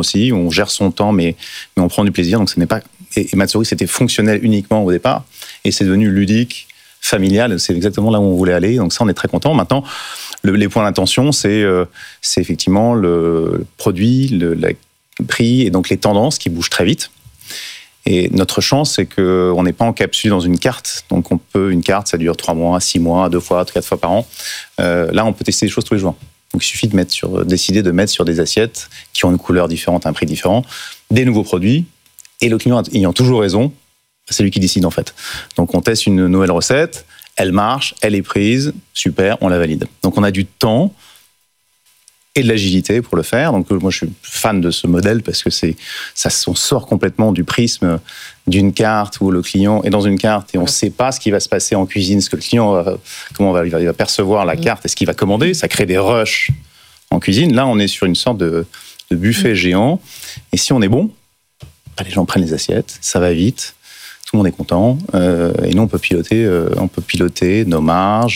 aussi. On gère son temps, mais on prend du plaisir. Donc, ce n'est pas. Et Matsuri, c'était fonctionnel uniquement au départ, et c'est devenu ludique, familial. C'est exactement là où on voulait aller. Donc ça, on est très content. Maintenant, les points d'attention, c'est effectivement le produit, le prix et donc les tendances qui bougent très vite. Et notre chance, c'est qu'on n'est pas en capsule dans une carte. Donc une carte, ça dure 3 mois, 6 mois, 2 fois, 4 fois par an. Là, on peut tester des choses tous les jours. Donc il suffit de décider de mettre sur des assiettes qui ont une couleur différente, un prix différent, des nouveaux produits. Et le client ayant toujours raison, c'est lui qui décide en fait. Donc on teste une nouvelle recette, elle marche, elle est prise, super, on la valide. Donc on a du temps et de l'agilité pour le faire. Donc moi je suis fan de ce modèle parce que on sort complètement du prisme d'une carte où le client est dans une carte et on ne sait pas ce qui va se passer en cuisine, ce que le client il va percevoir la carte et ce qu'il va commander. Ça crée des rushs en cuisine. Là on est sur une sorte de buffet géant. Et si on est bon, les gens prennent les assiettes, ça va vite, tout le monde est content, et nous on peut piloter nos marges,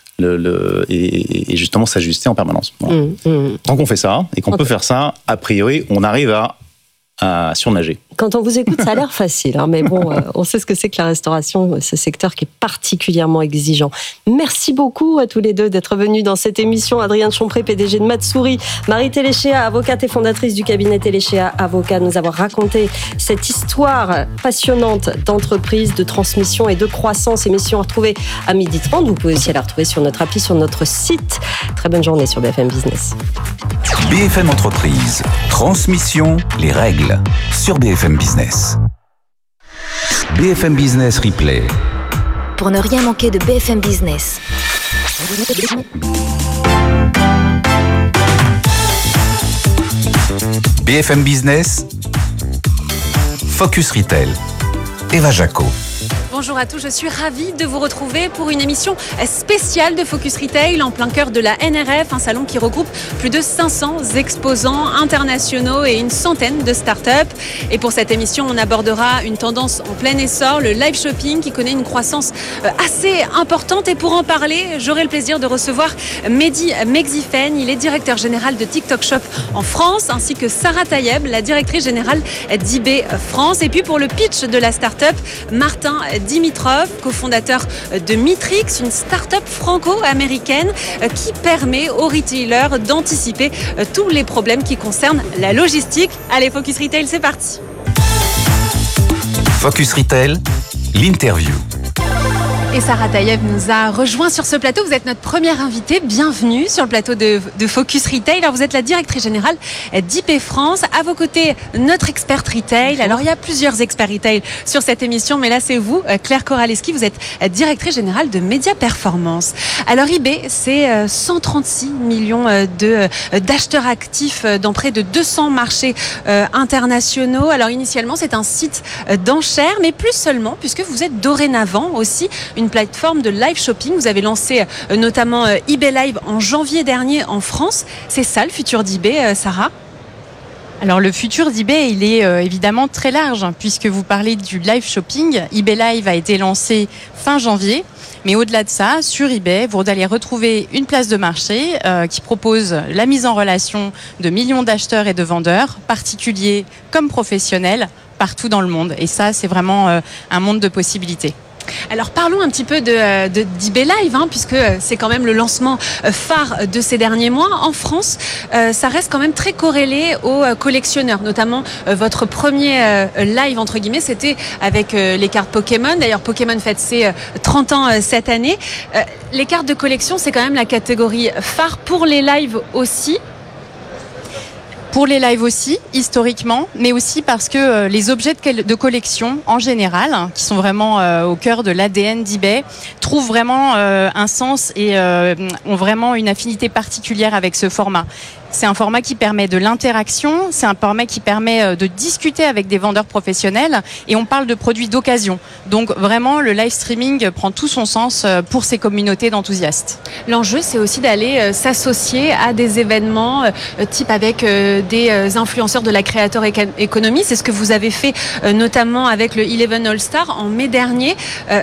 et justement s'ajuster en permanence. Voilà. Tant qu'on fait ça, et qu'on peut faire ça, a priori, on arrive à surnager. Quand on vous écoute, ça a l'air facile, mais bon, on sait ce que c'est que la restauration, ce secteur qui est particulièrement exigeant. Merci beaucoup à tous les deux d'être venus dans cette émission. Adrienne Chompré, PDG de Matsuri, Marie Téléchéa, avocate et fondatrice du cabinet Téléchéa Avocat, nous avoir raconté cette histoire passionnante d'entreprise, de transmission et de croissance. Émission à retrouver à 12h30. Vous pouvez aussi la retrouver sur notre appli, sur notre site. Très bonne journée sur BFM Business. BFM Entreprise, transmission, les règles, sur BFM Business. BFM Business Replay. Pour ne rien manquer de BFM Business. BFM Business, Focus Retail, Eva Jaco. Bonjour à tous, je suis ravie de vous retrouver pour une émission spéciale de Focus Retail en plein cœur de la NRF, un salon qui regroupe plus de 500 exposants internationaux et une centaine de startups. Et pour cette émission, on abordera une tendance en plein essor, le live shopping qui connaît une croissance assez importante. Et pour en parler, j'aurai le plaisir de recevoir Mehdi Megzifen. Il est directeur général de TikTok Shop en France, ainsi que Sarah Tayeb, la directrice générale d'eBay France. Et puis pour le pitch de la startup, Martin Dimitrov, cofondateur de Mitrix, une start-up franco-américaine qui permet aux retailers d'anticiper tous les problèmes qui concernent la logistique. Allez, Focus Retail, c'est parti. Focus Retail, l'interview. Et Sarah Tayeb nous a rejoint sur ce plateau. Vous êtes notre première invitée. Bienvenue sur le plateau de Focus Retail. Alors, vous êtes la directrice générale d'eBay France. À vos côtés, notre experte retail. Alors, il y a plusieurs experts retail sur cette émission, mais là, c'est vous, Claire Koraleski. Vous êtes directrice générale de Média Performance. Alors, eBay, c'est 136 millions d'acheteurs actifs dans près de 200 marchés internationaux. Alors, initialement, c'est un site d'enchères, mais plus seulement, puisque vous êtes dorénavant aussi une plateforme de live shopping. Vous avez lancé notamment eBay Live en janvier dernier en France. C'est ça le futur d'eBay, Sarah ? Alors le futur d'eBay, il est évidemment très large, puisque vous parlez du live shopping. eBay Live a été lancé fin janvier. Mais au-delà de ça, sur eBay, vous allez retrouver une place de marché qui propose la mise en relation de millions d'acheteurs et de vendeurs, particuliers comme professionnels, partout dans le monde. Et ça, c'est vraiment un monde de possibilités. Alors parlons un petit peu d'eBay Live, puisque c'est quand même le lancement phare de ces derniers mois. En France, ça reste quand même très corrélé aux collectionneurs, notamment votre premier live, entre guillemets, c'était avec les cartes Pokémon. D'ailleurs, Pokémon fête ses 30 ans cette année. Les cartes de collection, c'est quand même la catégorie phare pour les lives aussi. Pour les lives aussi, historiquement, mais aussi parce que les objets de collection, en général, qui sont vraiment au cœur de l'ADN d'eBay, trouvent vraiment un sens et ont vraiment une affinité particulière avec ce format. C'est un format qui permet de l'interaction, c'est un format qui permet de discuter avec des vendeurs professionnels et on parle de produits d'occasion. Donc vraiment, le live streaming prend tout son sens pour ces communautés d'enthousiastes. L'enjeu, c'est aussi d'aller s'associer à des événements type avec des influenceurs de la Creator Economy. C'est ce que vous avez fait notamment avec le 11 All-Star en mai dernier.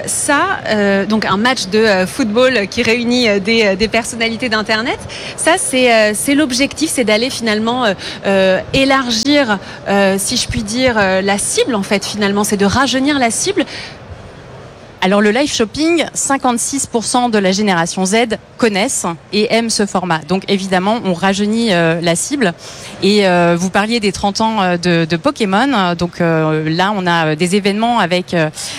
Donc un match de football qui réunit des personnalités d'Internet. Ça, c'est l'objectif l'objectif, c'est d'aller finalement élargir, si je puis dire, la cible, en fait, finalement. C'est de rajeunir la cible. Alors le live shopping, 56% de la génération Z connaissent et aiment ce format. Donc évidemment, on rajeunit la cible. Et vous parliez des 30 ans de Pokémon. Donc là, on a des événements avec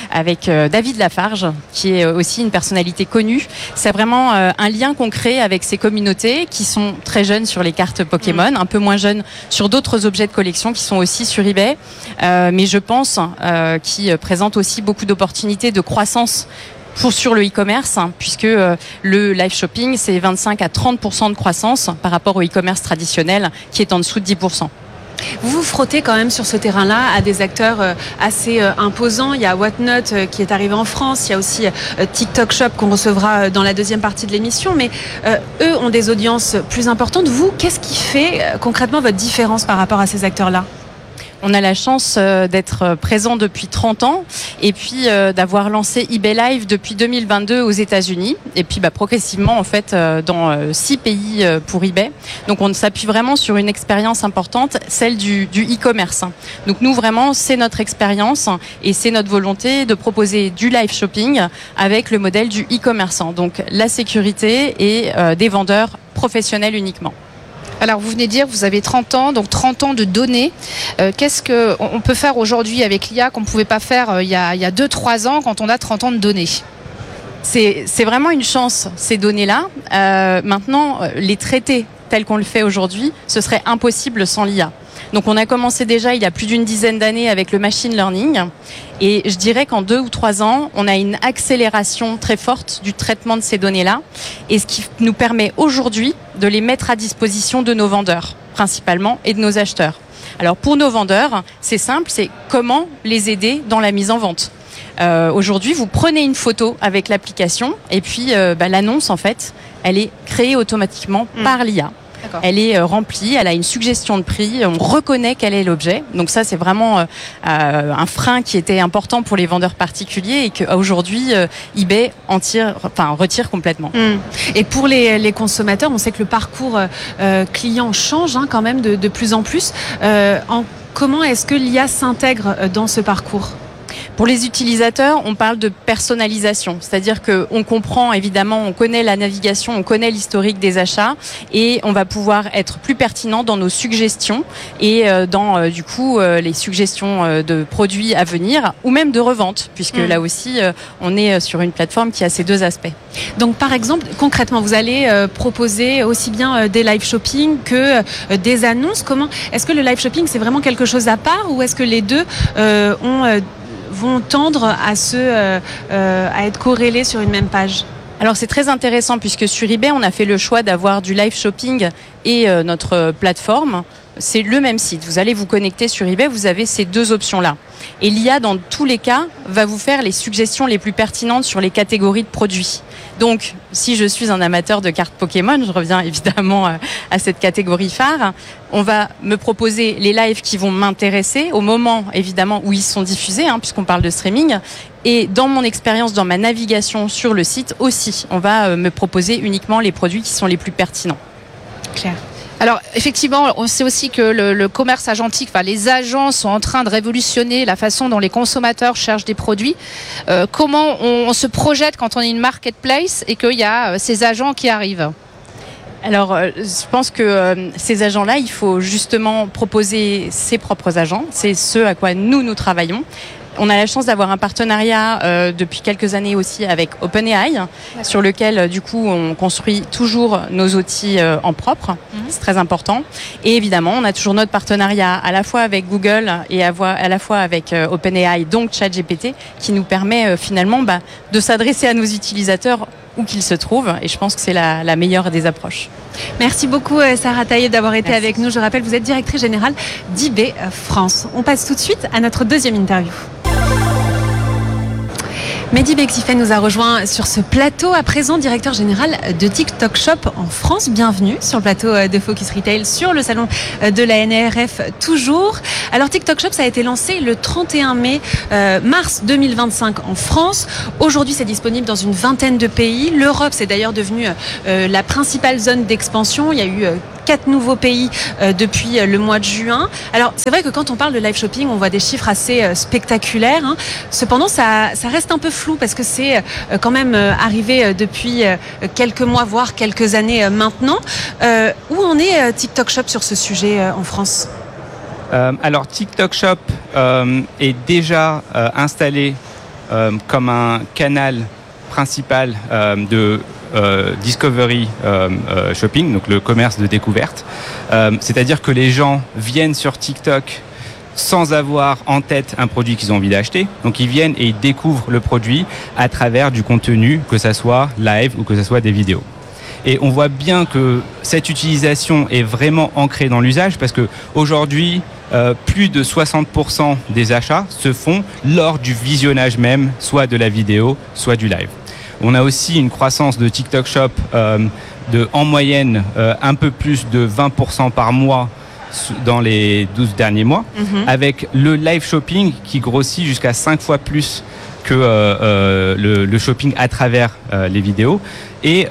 David Lafarge, qui est aussi une personnalité connue. C'est vraiment un lien qu'on crée avec ces communautés qui sont très jeunes sur les cartes Pokémon, un peu moins jeunes sur d'autres objets de collection qui sont aussi sur eBay. Mais je pense qui présentent aussi beaucoup d'opportunités de croissance sur le e-commerce, puisque le live shopping, c'est 25 à 30% de croissance par rapport au e-commerce traditionnel qui est en dessous de 10%. Vous vous frottez quand même sur ce terrain-là à des acteurs assez imposants. Il y a Whatnot qui est arrivé en France. Il y a aussi TikTok Shop qu'on recevra dans la deuxième partie de l'émission. Mais eux ont des audiences plus importantes. Vous, qu'est-ce qui fait concrètement votre différence par rapport à ces acteurs-là ? On a la chance d'être présent depuis 30 ans et puis d'avoir lancé eBay Live depuis 2022 aux États-Unis et puis progressivement en fait dans 6 pays pour eBay. Donc on s'appuie vraiment sur une expérience importante, celle du e-commerce. Donc nous vraiment c'est notre expérience et c'est notre volonté de proposer du live shopping avec le modèle du e-commerçant. Donc la sécurité et des vendeurs professionnels uniquement. Alors vous venez de dire, vous avez 30 ans, donc 30 ans de données. Qu'est-ce qu'on peut faire aujourd'hui avec l'IA qu'on ne pouvait pas faire il y a 2-3 ans quand on a 30 ans de données ? C'est vraiment une chance, ces données-là. Maintenant, les traiter tels qu'on le fait aujourd'hui, ce serait impossible sans l'IA. Donc on a commencé déjà il y a plus d'une dizaine d'années avec le machine learning et je dirais qu'en 2 ou 3 ans, on a une accélération très forte du traitement de ces données-là et ce qui nous permet aujourd'hui de les mettre à disposition de nos vendeurs principalement et de nos acheteurs. Alors pour nos vendeurs, c'est simple, c'est comment les aider dans la mise en vente. Aujourd'hui, vous prenez une photo avec l'application et puis l'annonce en fait, elle est créée automatiquement par l'IA. D'accord. Elle est remplie, elle a une suggestion de prix, on reconnaît quel est l'objet. Donc ça, c'est vraiment un frein qui était important pour les vendeurs particuliers et qu'aujourd'hui, eBay retire complètement. Et pour les consommateurs, on sait que le parcours client change quand même de plus en plus. Comment est-ce que l'IA s'intègre dans ce parcours ? Pour les utilisateurs, on parle de personnalisation, c'est-à-dire qu'on comprend évidemment, on connaît la navigation, on connaît l'historique des achats et on va pouvoir être plus pertinent dans nos suggestions et dans les suggestions de produits à venir ou même de revente, puisque là aussi on est sur une plateforme qui a ces deux aspects. Donc par exemple, concrètement, vous allez proposer aussi bien des live shopping que des annonces. Est-ce que le live shopping c'est vraiment quelque chose à part ou est-ce que les deux vont tendre à être corrélés sur une même page? Alors c'est très intéressant puisque sur eBay on a fait le choix d'avoir du live shopping et notre plateforme. C'est le même site. Vous allez vous connecter sur eBay, vous avez ces deux options-là. Et l'IA, dans tous les cas, va vous faire les suggestions les plus pertinentes sur les catégories de produits. Donc, si je suis un amateur de cartes Pokémon, je reviens évidemment à cette catégorie phare, on va me proposer les lives qui vont m'intéresser au moment, évidemment, où ils sont diffusés, puisqu'on parle de streaming. Et dans mon expérience, dans ma navigation sur le site aussi, on va me proposer uniquement les produits qui sont les plus pertinents. Claire. Alors effectivement, on sait aussi que le commerce agentique, les agents sont en train de révolutionner la façon dont les consommateurs cherchent des produits. Comment on se projette quand on est une marketplace et qu'il y a ces agents qui arrivent ? Alors, je pense que ces agents-là, il faut justement proposer ses propres agents. C'est ce à quoi nous travaillons. On a la chance d'avoir un partenariat depuis quelques années aussi avec OpenAI, sur lequel du coup on construit toujours nos outils en propre. C'est très important. Et évidemment, on a toujours notre partenariat à la fois avec Google et à la fois avec OpenAI, donc ChatGPT, qui nous permet finalement de s'adresser à nos utilisateurs où qu'ils se trouvent. Et je pense que c'est la meilleure des approches. Merci beaucoup Sarah Taillé d'avoir été avec nous. Je rappelle, vous êtes directrice générale d'eBay France. On passe tout de suite à notre deuxième interview. Mehdi Bexifeh nous a rejoint sur ce plateau, à présent directeur général de TikTok Shop en France. Bienvenue sur le plateau de Focus Retail, sur le salon de la NRF toujours. Alors TikTok Shop, ça a été lancé le 31 mars 2025 en France. Aujourd'hui, c'est disponible dans une vingtaine de pays. L'Europe, c'est d'ailleurs devenu la principale zone d'expansion. Il y a eu 4 nouveaux pays depuis le mois de juin. Alors, c'est vrai que quand on parle de live shopping, on voit des chiffres assez spectaculaires. Hein. Cependant, ça reste un peu flou parce que c'est quand même arrivé depuis quelques mois, voire quelques années maintenant. Où en est TikTok Shop sur ce sujet en France ? Alors, TikTok Shop est déjà installé comme un canal principal de Discovery Shopping, donc le commerce de découverte. C'est-à-dire que les gens viennent sur TikTok sans avoir en tête un produit qu'ils ont envie d'acheter. Donc ils viennent et ils découvrent le produit à travers du contenu, que ça soit live ou que ça soit des vidéos. Et on voit bien que cette utilisation est vraiment ancrée dans l'usage parce que aujourd'hui, plus de 60% des achats se font lors du visionnage même, soit de la vidéo, soit du live. On a aussi une croissance de TikTok Shop de, en moyenne, un peu plus de 20% par mois dans les 12 derniers mois, avec le live shopping qui grossit jusqu'à 5 fois plus que le shopping à travers les vidéos. Et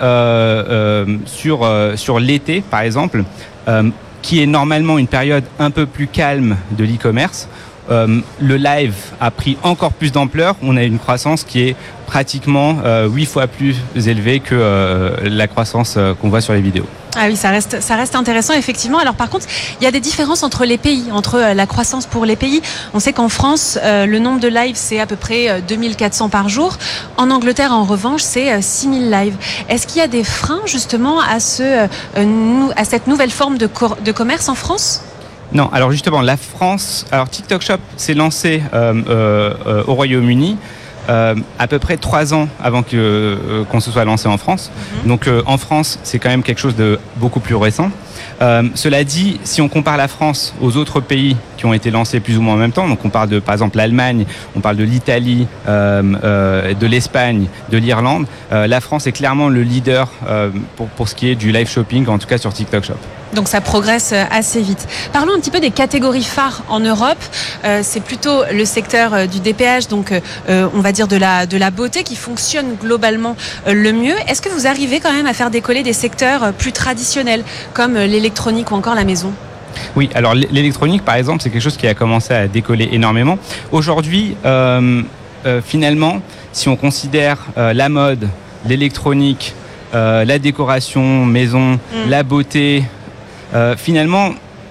sur l'été, par exemple, qui est normalement une période un peu plus calme de l'e-commerce, le live a pris encore plus d'ampleur. On a une croissance qui est pratiquement 8 fois plus élevée que la croissance qu'on voit sur les vidéos. Ah oui, ça reste intéressant, effectivement. Alors par contre, il y a des différences entre les pays, entre la croissance pour les pays. On sait qu'en France, le nombre de lives, c'est à peu près 2400 par jour. En Angleterre, en revanche, c'est 6000 lives. Est-ce qu'il y a des freins, justement, à cette nouvelle forme de commerce en France ? Non, alors justement, la France... Alors TikTok Shop s'est lancé au Royaume-Uni à peu près 3 ans avant qu'on se soit lancé en France. Donc en France, c'est quand même quelque chose de beaucoup plus récent. Cela dit, si on compare la France aux autres pays qui ont été lancés plus ou moins en même temps, donc on parle de, par exemple, l'Allemagne, on parle de l'Italie, de l'Espagne, de l'Irlande, la France est clairement le leader pour ce qui est du live shopping, en tout cas sur TikTok Shop. Donc ça progresse assez vite. Parlons un petit peu des catégories phares en Europe. C'est plutôt le secteur du DPH, donc on va dire de la beauté qui fonctionne globalement le mieux. Est-ce que vous arrivez quand même à faire décoller des secteurs plus traditionnels comme l'électronique ou encore la maison ? Oui, alors l'électronique par exemple, c'est quelque chose qui a commencé à décoller énormément. Aujourd'hui, finalement, si on considère la mode, l'électronique, la décoration maison, la beauté, finalement,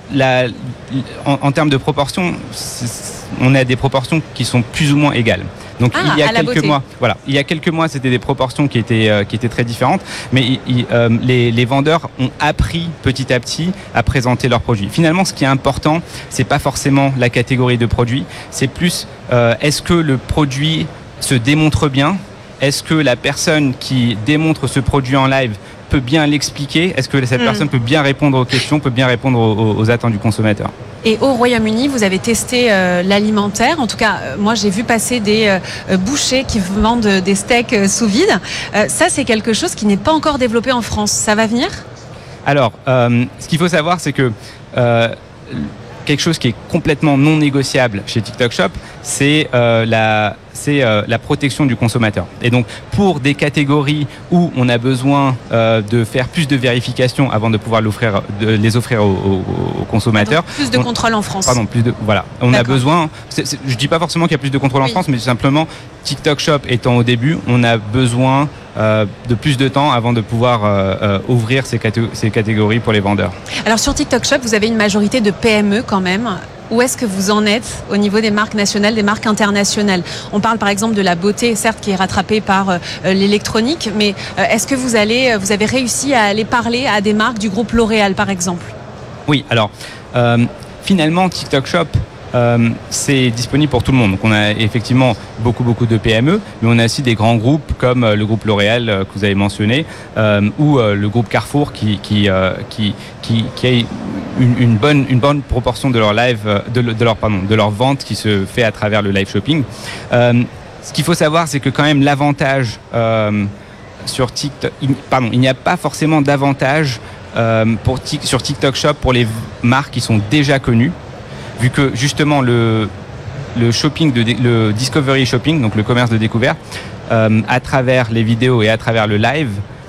en termes de proportions, on a des proportions qui sont plus ou moins égales. Donc il y a quelques mois, c'était des proportions qui étaient très différentes, mais les vendeurs ont appris petit à petit à présenter leurs produits. Finalement, ce qui est important, c'est pas forcément la catégorie de produits, c'est plus est-ce que le produit se démontre bien, est-ce que la personne qui démontre ce produit en live peut bien l'expliquer, est-ce que cette personne peut bien répondre aux questions, peut bien répondre aux attentes du consommateur. Et au Royaume-Uni, vous avez testé l'alimentaire. En tout cas, moi, j'ai vu passer des bouchers qui vendent des steaks sous vide. Ça, c'est quelque chose qui n'est pas encore développé en France. Ça va venir ? Alors, ce qu'il faut savoir, c'est que quelque chose qui est complètement non négociable chez TikTok Shop, c'est la protection du consommateur. Et donc, pour des catégories où on a besoin de faire plus de vérifications avant de pouvoir les offrir aux consommateurs. Donc, plus de contrôle en France. Pardon, voilà. On a besoin. Je dis pas forcément qu'il y a plus de contrôle en France, mais simplement TikTok Shop étant au début, on a besoin de plus de temps avant de pouvoir ouvrir ces catégories pour les vendeurs. Alors sur TikTok Shop, vous avez une majorité de PME quand même. Où est-ce que vous en êtes au niveau des marques nationales, des marques internationales ? On parle par exemple de la beauté, certes, qui est rattrapée par l'électronique, mais est-ce que vous avez réussi à aller parler à des marques du groupe L'Oréal, par exemple ? Oui, alors finalement, TikTok Shop, c'est disponible pour tout le monde. Donc on a effectivement beaucoup de PME, mais on a aussi des grands groupes comme le groupe L'Oréal que vous avez mentionné, ou le groupe Carrefour qui a une bonne proportion de leur live, de leur vente qui se fait à travers le live shopping. Ce qu'il faut savoir, c'est que quand même l'avantage sur TikTok, il n'y a pas forcément d'avantage sur TikTok Shop pour les marques qui sont déjà connues. Vu que justement le shopping, le discovery shopping, donc le commerce de découverte, à travers les vidéos et à travers le live,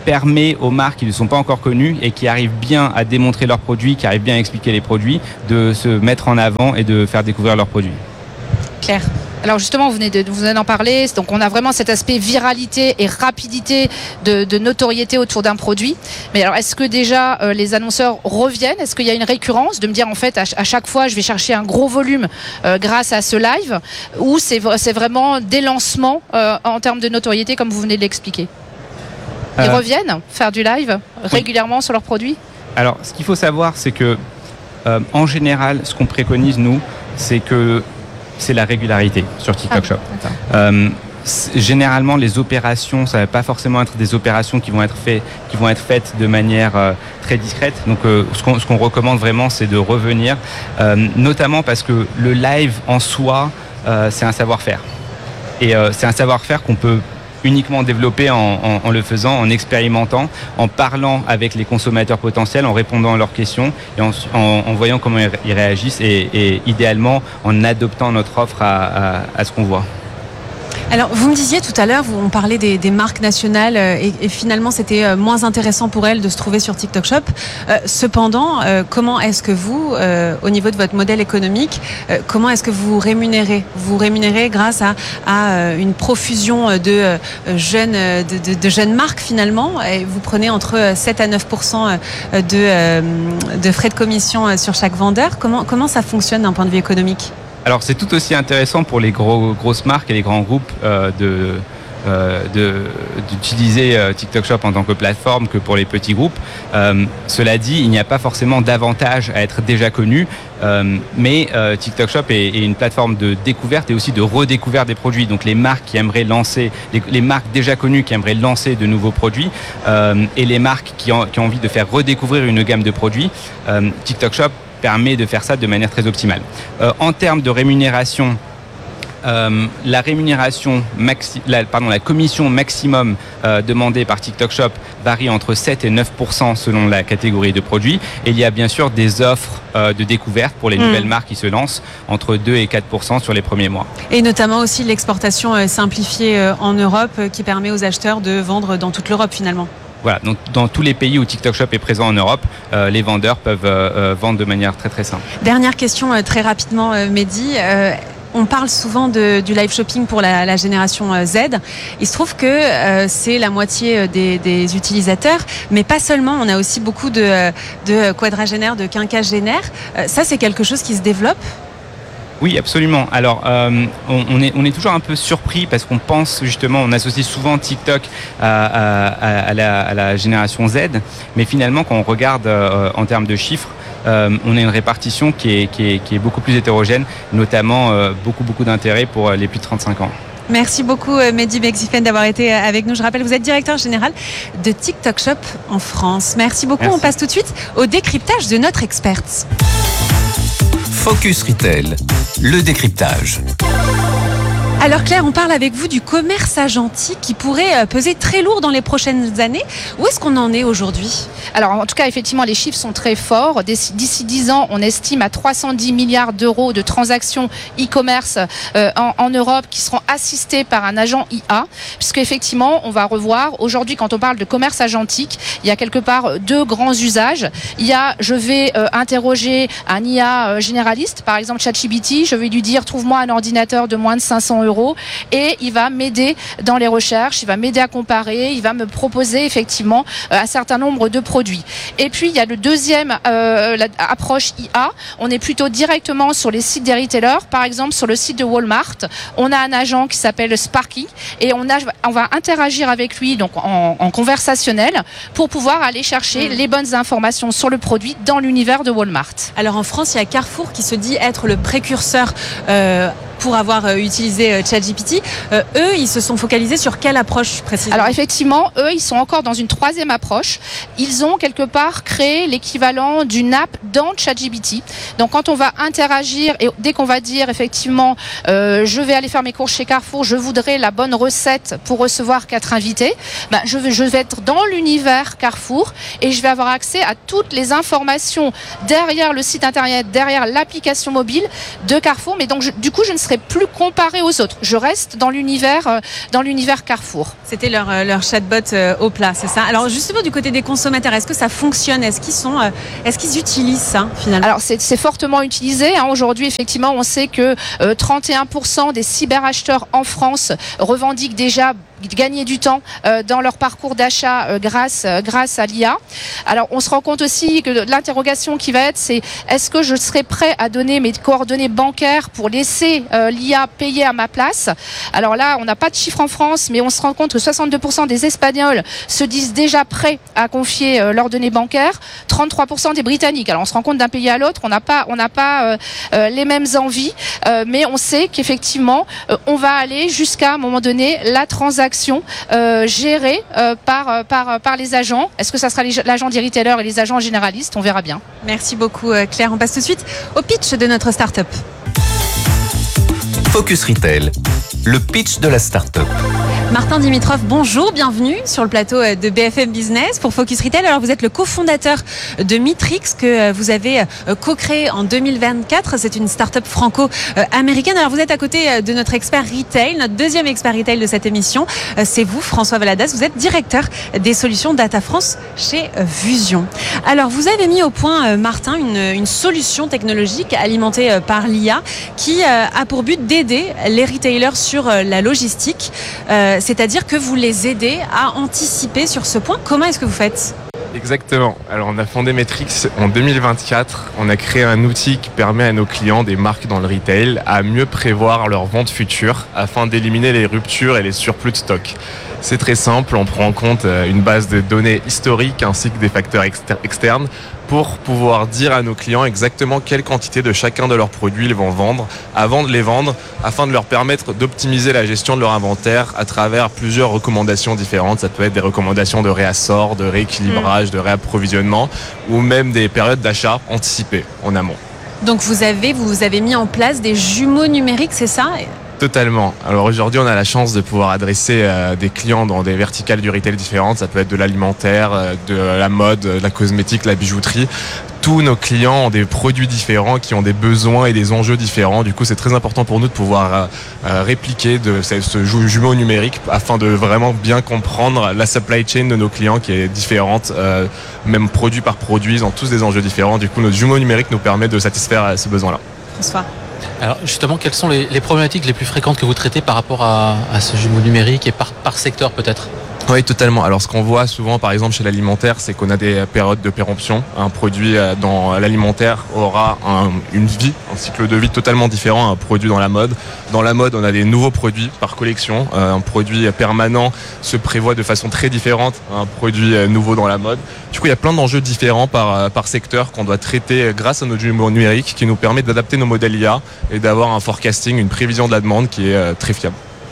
permet aux marques qui ne sont pas encore connues et qui arrivent bien à démontrer leurs produits, qui arrivent bien à expliquer les produits, de se mettre en avant et de faire découvrir leurs produits. Claire. Alors justement, vous venez d'en parler, donc on a vraiment cet aspect viralité et rapidité de notoriété autour d'un produit. Mais alors, est-ce que déjà les annonceurs reviennent ? Est-ce qu'il y a une récurrence de me dire en fait à chaque fois je vais chercher un gros volume grâce à ce live, ou c'est vraiment des lancements en termes de notoriété comme vous venez de l'expliquer ? Ils reviennent faire du live régulièrement sur leurs produits ? Alors, ce qu'il faut savoir, c'est que en général, ce qu'on préconise nous, c'est la régularité sur TikTok Shop. Généralement, les opérations, ça ne va pas forcément être des opérations qui vont être faites de manière très discrète. Donc, ce qu'on recommande vraiment, c'est de revenir, notamment parce que le live en soi, c'est un savoir-faire. Et c'est un savoir-faire qu'on peut uniquement développer en le faisant, en expérimentant, en parlant avec les consommateurs potentiels, en répondant à leurs questions et en voyant comment ils réagissent et idéalement en adoptant notre offre à ce qu'on voit. Alors, vous me disiez tout à l'heure, on parlait des marques nationales et finalement, c'était moins intéressant pour elles de se trouver sur TikTok Shop. Cependant, comment est-ce que vous, au niveau de votre modèle économique, comment est-ce que vous rémunérez ? Vous rémunérez grâce à une profusion de jeunes marques finalement, et vous prenez entre 7 à 9% de frais de commission sur chaque vendeur. Comment ça fonctionne d'un point de vue économique ? Alors c'est tout aussi intéressant pour les grosses marques et les grands groupes d'utiliser TikTok Shop en tant que plateforme que pour les petits groupes. Cela dit, il n'y a pas forcément d'avantage à être déjà connu, mais TikTok Shop est une plateforme de découverte et aussi de redécouverte des produits. Donc les marques qui aimeraient lancer, les marques déjà connues qui aimeraient lancer de nouveaux produits et les marques qui ont envie de faire redécouvrir une gamme de produits, TikTok Shop permet de faire ça de manière très optimale. En termes de rémunération, la commission maximum demandée par TikTok Shop varie entre 7 et 9% selon la catégorie de produits. Et il y a bien sûr des offres de découverte pour les nouvelles marques qui se lancent entre 2 et 4% sur les premiers mois. Et notamment aussi l'exportation simplifiée en Europe qui permet aux acheteurs de vendre dans toute l'Europe finalement. Voilà, donc dans tous les pays où TikTok Shop est présent en Europe, les vendeurs peuvent vendre de manière très très simple. Dernière question très rapidement, Mehdi. On parle souvent du live shopping pour la génération Z. Il se trouve que c'est la moitié des utilisateurs, mais pas seulement. On a aussi beaucoup de quadragénaires, de quinquagénaires. Ça, c'est quelque chose qui se développe ? Oui, absolument. Alors, on est toujours un peu surpris parce qu'on pense justement, on associe souvent TikTok à la génération Z, mais finalement, quand on regarde en termes de chiffres, on a une répartition qui est beaucoup plus hétérogène, notamment beaucoup d'intérêt pour les plus de 35 ans. Merci beaucoup Mehdi Bexifen d'avoir été avec nous. Je rappelle, vous êtes directeur général de TikTok Shop en France. Merci beaucoup. Merci. On passe tout de suite au décryptage de notre experte. Focus Retail, le décryptage. Alors Claire, on parle avec vous du commerce agentique qui pourrait peser très lourd dans les prochaines années. Où est-ce qu'on en est aujourd'hui ? Alors en tout cas, effectivement, les chiffres sont très forts. D'ici 10 ans, on estime à 310 milliards d'euros de transactions e-commerce en Europe qui seront assistées par un agent IA. Puisque effectivement, on va revoir, aujourd'hui quand on parle de commerce agentique, il y a quelque part deux grands usages. Il y a, je vais interroger un IA généraliste, par exemple ChatGPT, je vais lui dire trouve-moi un ordinateur de moins de 500 euros et il va m'aider dans les recherches, il va m'aider à comparer, il va me proposer effectivement un certain nombre de produits. Et puis il y a le deuxième approche IA, on est plutôt directement sur les sites des retailers, par exemple sur le site de Walmart, on a un agent qui s'appelle Sparky et on va interagir avec lui donc en conversationnel pour pouvoir aller chercher les bonnes informations sur le produit dans l'univers de Walmart. Alors en France, il y a Carrefour qui se dit être le précurseur pour avoir utilisé ChatGPT. Eux, ils se sont focalisés sur quelle approche précisément ? Alors effectivement, eux, ils sont encore dans une troisième approche. Ils ont quelque part créé l'équivalent d'une app dans ChatGPT. Donc quand on va interagir et dès qu'on va dire effectivement, je vais aller faire mes courses chez Carrefour, je voudrais la bonne recette pour recevoir 4 invités, je vais être dans l'univers Carrefour et je vais avoir accès à toutes les informations derrière le site internet, derrière l'application mobile de Carrefour. Mais donc du coup, je ne serai serai plus comparée aux autres. Je reste dans l'univers Carrefour. C'était leur chatbot au plat, c'est ça? Alors justement du côté des consommateurs, est-ce que ça fonctionne? Est-ce qu'ils utilisent ça finalement? Alors c'est fortement utilisé. Aujourd'hui, effectivement, on sait que 31% des cyberacheteurs en France revendiquent déjà gagner du temps dans leur parcours d'achat grâce à l'IA. Alors on se rend compte aussi que l'interrogation qui va être, c'est est-ce que je serai prêt à donner mes coordonnées bancaires pour laisser l'IA payer à ma place? Alors là, on n'a pas de chiffre en France, mais on se rend compte que 62% des Espagnols se disent déjà prêts à confier leurs données bancaires, 33% des Britanniques. Alors on se rend compte d'un pays à l'autre, on n'a pas les mêmes envies, mais on sait qu'effectivement on va aller jusqu'à un moment donné la transaction gérée par les agents. Est-ce que ça sera l'agent des retailers et les agents généralistes? On verra bien. Merci beaucoup Claire. On passe tout de suite au pitch de notre start-up. Focus Retail, le pitch de la start-up. Martin Dimitrov, bonjour, bienvenue sur le plateau de BFM Business pour Focus Retail. Alors vous êtes le cofondateur de Meetrix que vous avez co-créé en 2024. C'est une start-up franco-américaine. Alors vous êtes à côté de notre expert retail, notre deuxième expert retail de cette émission. C'est vous, François Valadas. Vous êtes directeur des solutions Data France chez Vusion. Alors vous avez mis au point, Martin, une solution technologique alimentée par l'IA qui a pour but d'aider les retailers sur la logistique. C'est-à-dire que vous les aidez à anticiper sur ce point. Comment est-ce que vous faites ? Exactement. Alors on a fondé Meetrix en 2024. On a créé un outil qui permet à nos clients des marques dans le retail à mieux prévoir leurs ventes futures afin d'éliminer les ruptures et les surplus de stock. C'est très simple, on prend en compte une base de données historiques ainsi que des facteurs externes pour pouvoir dire à nos clients exactement quelle quantité de chacun de leurs produits ils vont vendre avant de les vendre, afin de leur permettre d'optimiser la gestion de leur inventaire à travers plusieurs recommandations différentes. Ça peut être des recommandations de réassort, de rééquilibrage, de réapprovisionnement ou même des périodes d'achat anticipées en amont. Donc vous avez mis en place des jumeaux numériques, c'est ça ? Totalement. Alors aujourd'hui, on a la chance de pouvoir adresser des clients dans des verticales du retail différentes. Ça peut être de l'alimentaire, de la mode, de la cosmétique, la bijouterie. Tous nos clients ont des produits différents qui ont des besoins et des enjeux différents. Du coup, c'est très important pour nous de pouvoir répliquer ce jumeau numérique afin de vraiment bien comprendre la supply chain de nos clients qui est différente, même produit par produit. Ils ont tous des enjeux différents. Du coup, notre jumeau numérique nous permet de satisfaire ces besoins-là. François. Alors justement, quelles sont les problématiques les plus fréquentes que vous traitez par rapport à ce jumeau numérique et par secteur peut-être ? Oui, totalement. Alors, ce qu'on voit souvent, par exemple, chez l'alimentaire, c'est qu'on a des périodes de péremption. Un produit dans l'alimentaire aura une vie, un cycle de vie totalement différent à un produit dans la mode. Dans la mode, on a des nouveaux produits par collection. Un produit permanent se prévoit de façon très différente à un produit nouveau dans la mode. Du coup, il y a plein d'enjeux différents par secteur qu'on doit traiter grâce à notre jumeau numérique qui nous permet d'adapter nos modèles IA et d'avoir un forecasting, une prévision de la demande qui est très fiable.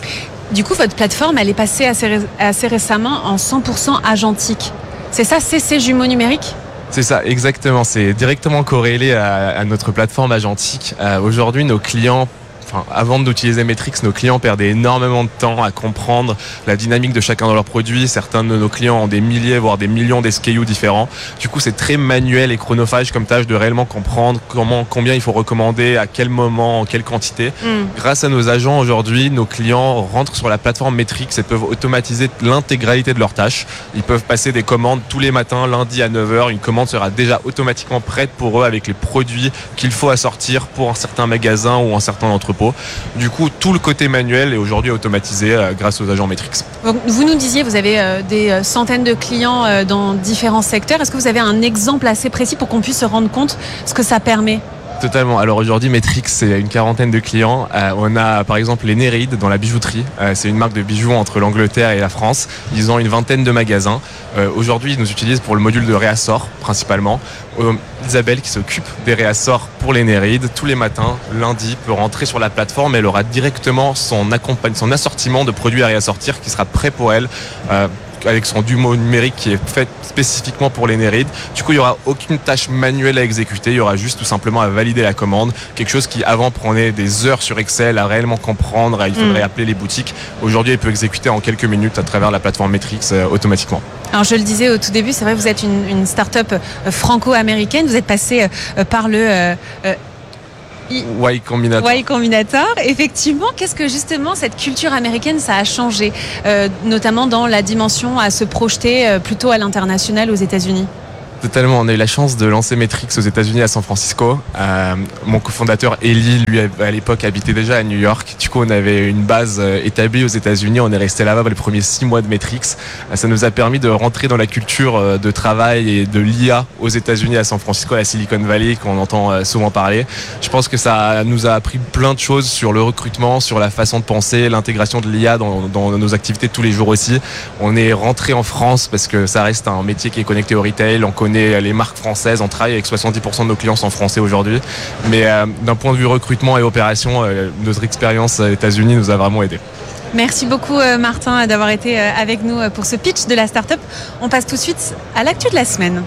Du coup, votre plateforme, elle est passée assez récemment en 100% agentique. C'est ça, c'est ces jumeaux numériques ? C'est ça, exactement. C'est directement corrélé à notre plateforme agentique. Aujourd'hui, nos clients... avant d'utiliser Meetrix, nos clients perdaient énormément de temps à comprendre la dynamique de chacun de leurs produits. Certains de nos clients ont des milliers, voire des millions d'SKU différents. Du coup, c'est très manuel et chronophage comme tâche de réellement comprendre combien il faut recommander, à quel moment, en quelle quantité. Grâce à nos agents aujourd'hui, nos clients rentrent sur la plateforme Meetrix et peuvent automatiser l'intégralité de leurs tâches. Ils peuvent passer des commandes tous les matins, lundi à 9h. Une commande sera déjà automatiquement prête pour eux avec les produits qu'il faut assortir pour un certain magasin ou un certain entrepôt. Du coup, tout le côté manuel est aujourd'hui automatisé grâce aux agents Meetrix. Vous nous disiez, vous avez des centaines de clients dans différents secteurs. Est-ce que vous avez un exemple assez précis pour qu'on puisse se rendre compte ce que ça permet ? Totalement. Alors aujourd'hui, Meetrix, c'est une quarantaine de clients. On a par exemple les Nereid dans la bijouterie. C'est une marque de bijoux entre l'Angleterre et la France. Ils ont une vingtaine de magasins. Aujourd'hui, ils nous utilisent pour le module de réassort principalement. Isabelle qui s'occupe des réassorts pour les Nereid tous les matins, lundi, peut rentrer sur la plateforme. Elle aura directement son assortiment de produits à réassortir qui sera prêt pour elle. Avec son jumeau numérique qui est fait spécifiquement pour les Nereid. Du coup, il n'y aura aucune tâche manuelle à exécuter. Il y aura juste tout simplement à valider la commande. Quelque chose qui avant prenait des heures sur Excel à réellement comprendre. Il faudrait appeler les boutiques. Aujourd'hui, il peut exécuter en quelques minutes à travers la plateforme Meetrix automatiquement. Alors, je le disais au tout début, c'est vrai que vous êtes une start-up franco-américaine. Vous êtes passé par le Y Combinator. Y Combinator. Effectivement, qu'est-ce que justement cette culture américaine, ça a changé, notamment dans la dimension à se projeter plutôt à l'international aux États-Unis? Totalement, on a eu la chance de lancer Matrix aux États-Unis à San Francisco. Mon cofondateur Eli, lui, à l'époque, habitait déjà à New York. Du coup, on avait une base établie aux États-Unis. On est resté là-bas les premiers 6 mois de Matrix. Ça nous a permis de rentrer dans la culture de travail et de l'IA aux États-Unis, à San Francisco, à la Silicon Valley, qu'on entend souvent parler. Je pense que ça nous a appris plein de choses sur le recrutement, sur la façon de penser, l'intégration de l'IA dans nos activités de tous les jours aussi. On est rentré en France parce que ça reste un métier qui est connecté au retail. On connaît les marques françaises, on travaille avec 70% de nos clients sont français aujourd'hui, mais d'un point de vue recrutement et opération, notre expérience aux États-Unis nous a vraiment aidé. Merci beaucoup Martin d'avoir été avec nous pour ce pitch de la start-up. On passe tout de suite à l'actu de la semaine.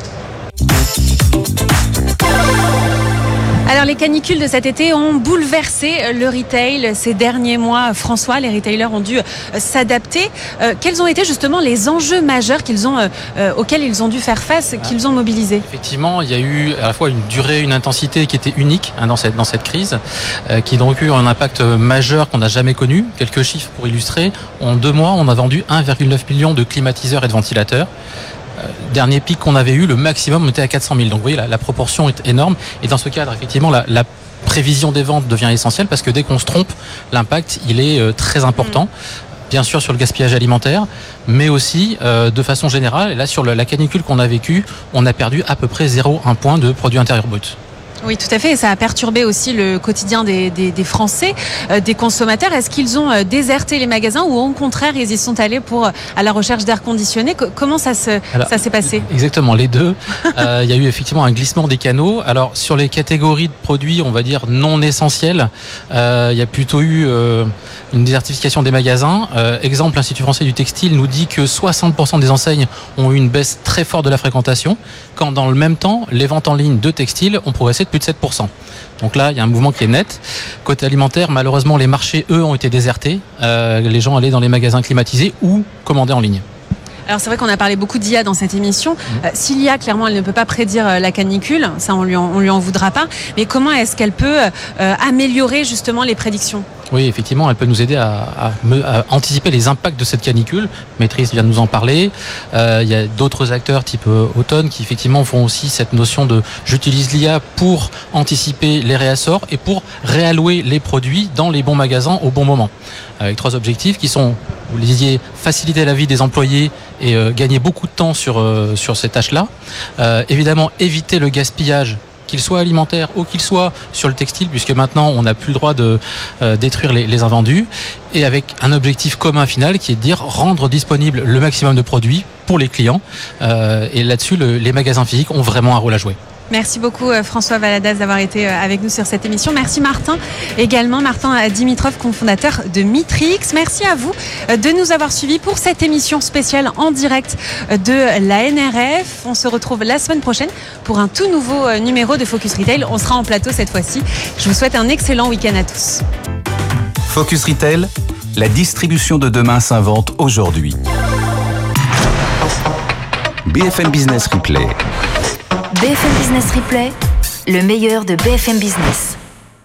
Alors les canicules de cet été ont bouleversé le retail ces derniers mois. François, les retailers ont dû s'adapter. Quels ont été justement les enjeux majeurs auxquels ils ont dû faire face, qu'ils ont mobilisés? Effectivement, il y a eu à la fois une durée, une intensité qui était unique dans cette crise, qui a donc eu un impact majeur qu'on n'a jamais connu. Quelques chiffres pour illustrer. En 2 mois, on a vendu 1,9 million de climatiseurs et de ventilateurs. Dernier pic qu'on avait eu, le maximum, on était à 400 000. Donc vous voyez, la proportion est énorme. Et dans ce cadre, effectivement, la prévision des ventes devient essentielle parce que dès qu'on se trompe, l'impact, il est très important. Bien sûr sur le gaspillage alimentaire, mais aussi de façon générale. Et là, sur la canicule qu'on a vécue, on a perdu à peu près 0,1 point de produit intérieur brut. Oui, tout à fait. Et ça a perturbé aussi le quotidien des Français, des consommateurs. Est-ce qu'ils ont déserté les magasins ou au contraire, ils y sont allés à la recherche d'air conditionné? Comment ça s'est passé? Exactement, les deux. Il y a eu effectivement un glissement des canaux. Alors, sur les catégories de produits, on va dire non essentiels, il y a plutôt eu une désertification des magasins. Exemple, l'Institut français du textile nous dit que 60% des enseignes ont eu une baisse très forte de la fréquentation, quand dans le même temps, les ventes en ligne de textiles ont progressé de plus de 7%. Donc là, il y a un mouvement qui est net. Côté alimentaire, malheureusement, les marchés, eux, ont été désertés. Les gens allaient dans les magasins climatisés ou commandaient en ligne. Alors c'est vrai qu'on a parlé beaucoup d'IA dans cette émission. Si l'IA, clairement, elle ne peut pas prédire la canicule, ça on lui en voudra pas. Mais comment est-ce qu'elle peut améliorer justement les prédictions? Oui, effectivement, elle peut nous aider à anticiper les impacts de cette canicule. Maîtrise vient de nous en parler. Il y a d'autres acteurs type Automne qui effectivement font aussi cette notion de j'utilise l'IA pour anticiper les réassorts et pour réallouer les produits dans les bons magasins au bon moment. Avec 3 objectifs qui sont, vous le disiez, faciliter la vie des employés et gagner beaucoup de temps sur ces tâches-là. Évidemment, éviter le gaspillage, qu'il soit alimentaire ou qu'il soit sur le textile, puisque maintenant on n'a plus le droit de détruire les invendus, et avec un objectif commun final qui est de dire rendre disponible le maximum de produits pour les clients. Et là-dessus, les magasins physiques ont vraiment un rôle à jouer. Merci beaucoup François Valadas d'avoir été avec nous sur cette émission. Merci Martin, également Martin Dimitrov, cofondateur de Matrix. Merci à vous de nous avoir suivis pour cette émission spéciale en direct de la NRF. On se retrouve la semaine prochaine pour un tout nouveau numéro de Focus Retail. On sera en plateau cette fois-ci. Je vous souhaite un excellent week-end à tous. Focus Retail, la distribution de demain s'invente aujourd'hui. BFM Business Replay. BFM Business Replay, le meilleur de BFM Business.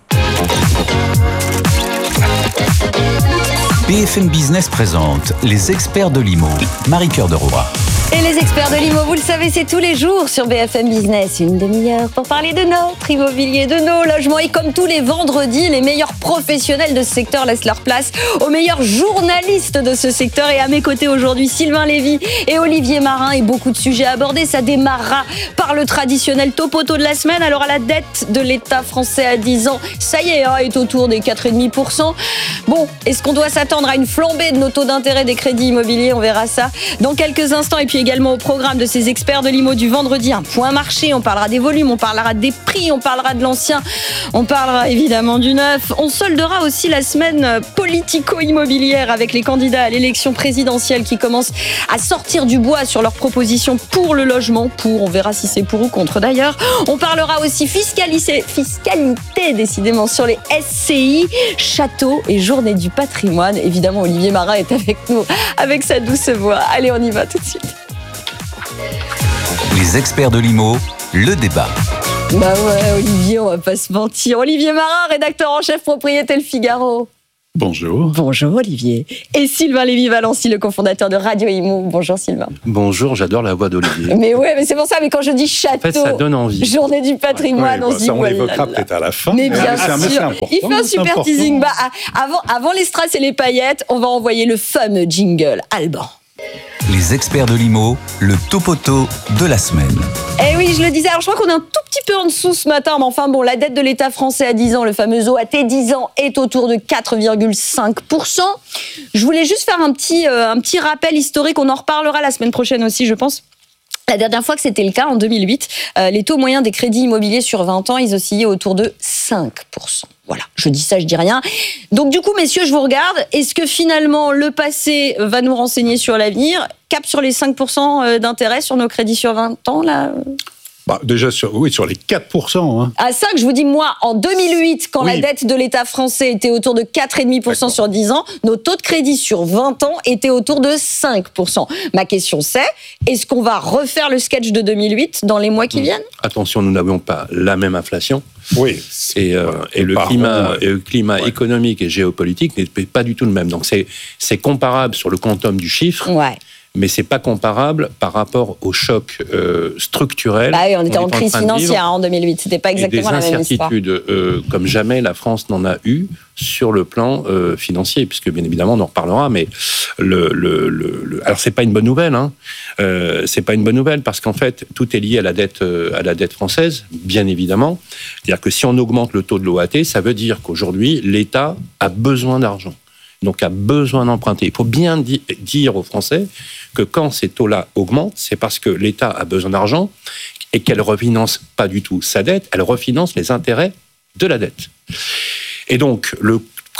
BFM Business présente les experts de l'IMO. Marie-Cœur de Roy. Et les experts de l'IMO, vous le savez, c'est tous les jours sur BFM Business. Une demi-heure pour parler de notre immobilier, de nos logements. Et comme tous les vendredis, les meilleurs professionnels de ce secteur laissent leur place aux meilleurs journalistes de ce secteur. Et à mes côtés aujourd'hui, Sylvain Lévy et Olivier Marin. Et beaucoup de sujets abordés. Ça démarrera par le traditionnel topoto de la semaine. Alors, à la dette de l'État français à 10 ans, ça y est, est autour des 4,5%. Bon, est-ce qu'on doit s'attendre à une flambée de nos taux d'intérêt des crédits immobiliers? On verra ça dans quelques instants. Et puis également au programme de ces experts de l'IMO du vendredi, un point marché, on parlera des volumes, on parlera des prix, on parlera de l'ancien, on parlera évidemment du neuf. On soldera aussi la semaine politico-immobilière avec les candidats à l'élection présidentielle qui commencent à sortir du bois sur leurs propositions pour le logement, on verra si c'est pour ou contre d'ailleurs. On parlera aussi fiscalité décidément sur les SCI, châteaux et journée du patrimoine. Évidemment, Olivier Marin est avec nous avec sa douce voix. Allez, on y va tout de suite. Les experts de l'IMO, le débat. Bah ouais, Olivier, on va pas se mentir. Olivier Marin, rédacteur en chef, propriété Le Figaro. Bonjour. Bonjour Olivier. Et Sylvain Lévy-Valency, le cofondateur de Radio Imo. Bonjour Sylvain. Bonjour, j'adore la voix d'Olivier. Mais ouais, mais c'est pour ça, mais quand je dis château, en fait, ça donne envie. Journée du patrimoine, on se dit... Ça, on l'évoquera peut-être à la fin. Mais bien sûr, il fait un super important. teasing. Bah, avant les strass et les paillettes, on va envoyer le fameux jingle Alban. Les experts de l'IMO, le topoto de la semaine. Eh oui, je le disais, alors je crois qu'on est un tout petit peu en dessous ce matin, mais enfin bon, la dette de l'État français à 10 ans, le fameux OAT 10 ans, est autour de 4,5%. Je voulais juste faire un petit rappel historique, on en reparlera la semaine prochaine aussi, je pense. La dernière fois que c'était le cas, en 2008, les taux moyens des crédits immobiliers sur 20 ans, ils oscillaient autour de 5%. Voilà, je dis ça, je dis rien. Donc du coup, messieurs, je vous regarde. Est-ce que finalement, le passé va nous renseigner sur l'avenir ? Cap sur les 5% d'intérêt sur nos crédits sur 20 ans, là ? Déjà, sur les 4%. Hein. À ça que je vous dis, moi, en 2008, quand la dette de l'État français était autour de 4,5% sur 10 ans, nos taux de crédit sur 20 ans étaient autour de 5%. Ma question c'est, est-ce qu'on va refaire le sketch de 2008 dans les mois qui viennent ? Attention, nous n'avions pas la même inflation. Oui. Et le climat économique et géopolitique n'est pas du tout le même. Donc c'est comparable sur le quantum du chiffre. Ouais. Mais c'est pas comparable par rapport au choc structurel. Bah oui, on était en crise financière en 2008. C'était pas exactement la même histoire. Des incertitudes comme jamais la France n'en a eu sur le plan financier, puisque bien évidemment on en reparlera. Mais alors c'est pas une bonne nouvelle. Hein. C'est pas une bonne nouvelle parce qu'en fait tout est lié à la dette française, bien évidemment. C'est-à-dire que si on augmente le taux de l'OAT, ça veut dire qu'aujourd'hui l'État a besoin d'argent. Donc a besoin d'emprunter. Il faut bien dire aux Français que quand ces taux-là augmentent, c'est parce que l'État a besoin d'argent et qu'elle ne refinance pas du tout sa dette, elle refinance les intérêts de la dette. Et donc le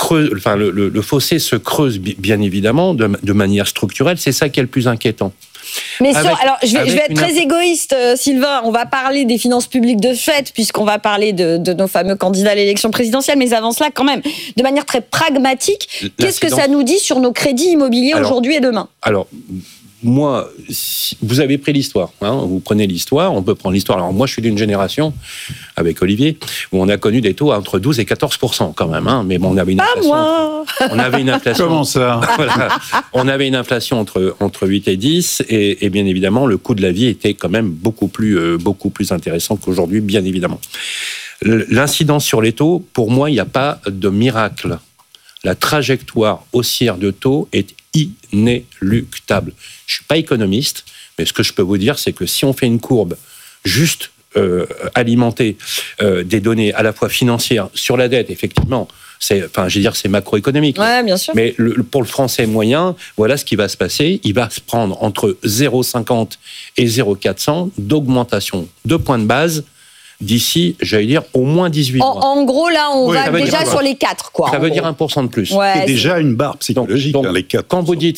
fossé se creuse bien évidemment de manière structurelle, c'est ça qui est le plus inquiétant. Mais alors, je vais être très égoïste, Sylvain. On va parler des finances publiques de fait, puisqu'on va parler de nos fameux candidats à l'élection présidentielle. Mais avant cela, quand même, de manière très pragmatique, qu'est-ce que ça nous dit sur nos crédits immobiliers aujourd'hui et demain ? Alors, moi, vous avez pris l'histoire. Hein, vous prenez l'histoire, on peut prendre l'histoire. Alors, moi, je suis d'une génération, avec Olivier, où on a connu des taux entre 12 et 14% quand même. Hein, mais bon, on avait une inflation. Pas moi. On avait une inflation. Comment ça ? Voilà, on avait une inflation entre 8 et 10, et bien évidemment, le coût de la vie était quand même beaucoup plus intéressant qu'aujourd'hui, bien évidemment. L'incidence sur les taux, pour moi, il n'y a pas de miracle. La trajectoire haussière de taux est inéluctable. Je ne suis pas économiste, mais ce que je peux vous dire, c'est que si on fait une courbe juste alimentée des données à la fois financières sur la dette, effectivement, c'est macroéconomique. Ouais, bien sûr. Mais pour le français moyen, voilà ce qui va se passer. Il va se prendre entre 0,50 et 0,400 d'augmentation de points de base d'ici, j'allais dire, au moins 18 mois. En gros, là, on va déjà sur les 4, quoi. Ça veut dire 1% de plus. Ouais, c'est déjà une barre psychologique, donc, les 4%. Quand vous dites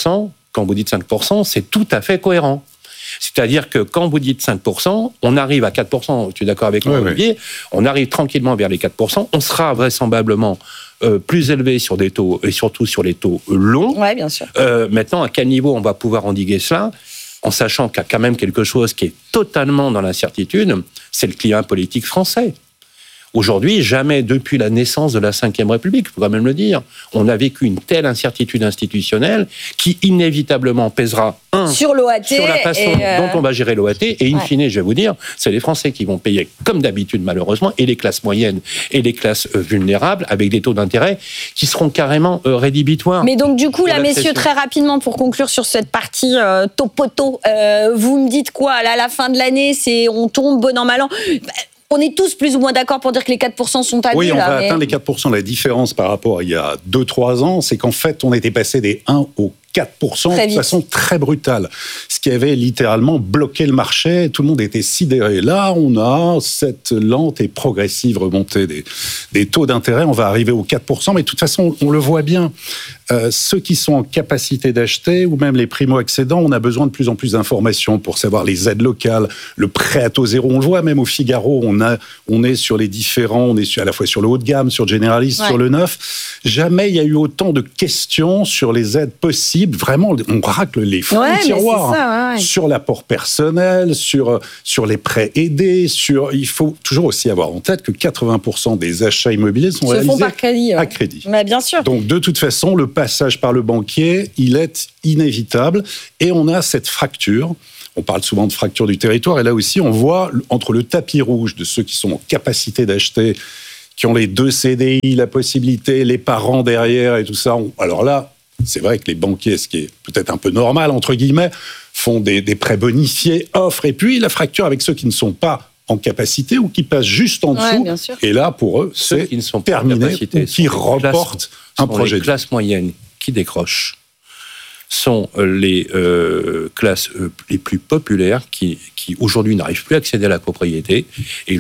5%, c'est tout à fait cohérent. C'est-à-dire que quand vous dites 5%, on arrive à 4%, tu es d'accord avec moi, Olivier ? On arrive tranquillement vers les 4%, on sera vraisemblablement plus élevé sur des taux, et surtout sur les taux longs. Ouais, bien sûr. Maintenant, à quel niveau on va pouvoir endiguer cela ? En sachant qu'il y a quand même quelque chose qui est totalement dans l'incertitude, c'est le climat politique français. Aujourd'hui, jamais depuis la naissance de la Ve République, il faut quand même le dire, on a vécu une telle incertitude institutionnelle qui inévitablement pèsera sur l'OAT, sur la façon dont on va gérer l'OAT, et in fine, je vais vous dire, c'est les Français qui vont payer comme d'habitude malheureusement, et les classes moyennes et les classes vulnérables, avec des taux d'intérêt qui seront carrément rédhibitoires. Mais donc du coup, là, messieurs, très rapidement pour conclure sur cette partie topoto, vous me dites quoi ? À la fin de l'année, on tombe bon an mal an. On est tous plus ou moins d'accord pour dire que les 4% sont à Oui, on va atteindre les 4%. La différence par rapport à il y a 2-3 ans, c'est qu'en fait, on était passé des 1 au 4% de façon très brutale. Ce qui avait littéralement bloqué le marché. Tout le monde était sidéré. Là, on a cette lente et progressive remontée des taux d'intérêt. On va arriver aux 4%. Mais de toute façon, on le voit bien. Ceux qui sont en capacité d'acheter, ou même les primo-accédants, on a besoin de plus en plus d'informations pour savoir les aides locales, le prêt à taux zéro. On le voit même au Figaro. On est sur les différents, on est à la fois sur le haut de gamme, sur le généraliste, sur le neuf. Jamais il y a eu autant de questions sur les aides possibles cible, vraiment, on racle les fonds de tiroir sur l'apport personnel, sur les prêts aidés, il faut toujours aussi avoir en tête que 80% des achats immobiliers sont réalisés par crédit, à crédit. Mais bien sûr. Donc, de toute façon, le passage par le banquier, il est inévitable. Et on a cette fracture. On parle souvent de fracture du territoire. Et là aussi, on voit entre le tapis rouge de ceux qui sont en capacité d'acheter, qui ont les 2 CDI, la possibilité, les parents derrière et tout ça. Alors là, c'est vrai que les banquiers, ce qui est peut-être un peu normal, entre guillemets, font des prêts bonifiés, offrent. Et puis, la fracture avec ceux qui ne sont pas en capacité ou qui passent juste en dessous. Et là, pour eux, c'est qui ne sont terminé, ou qui reportent un projet. Les classes moyennes qui décrochent sont les classes les plus populaires qui aujourd'hui n'arrivent plus à accéder à la propriété, et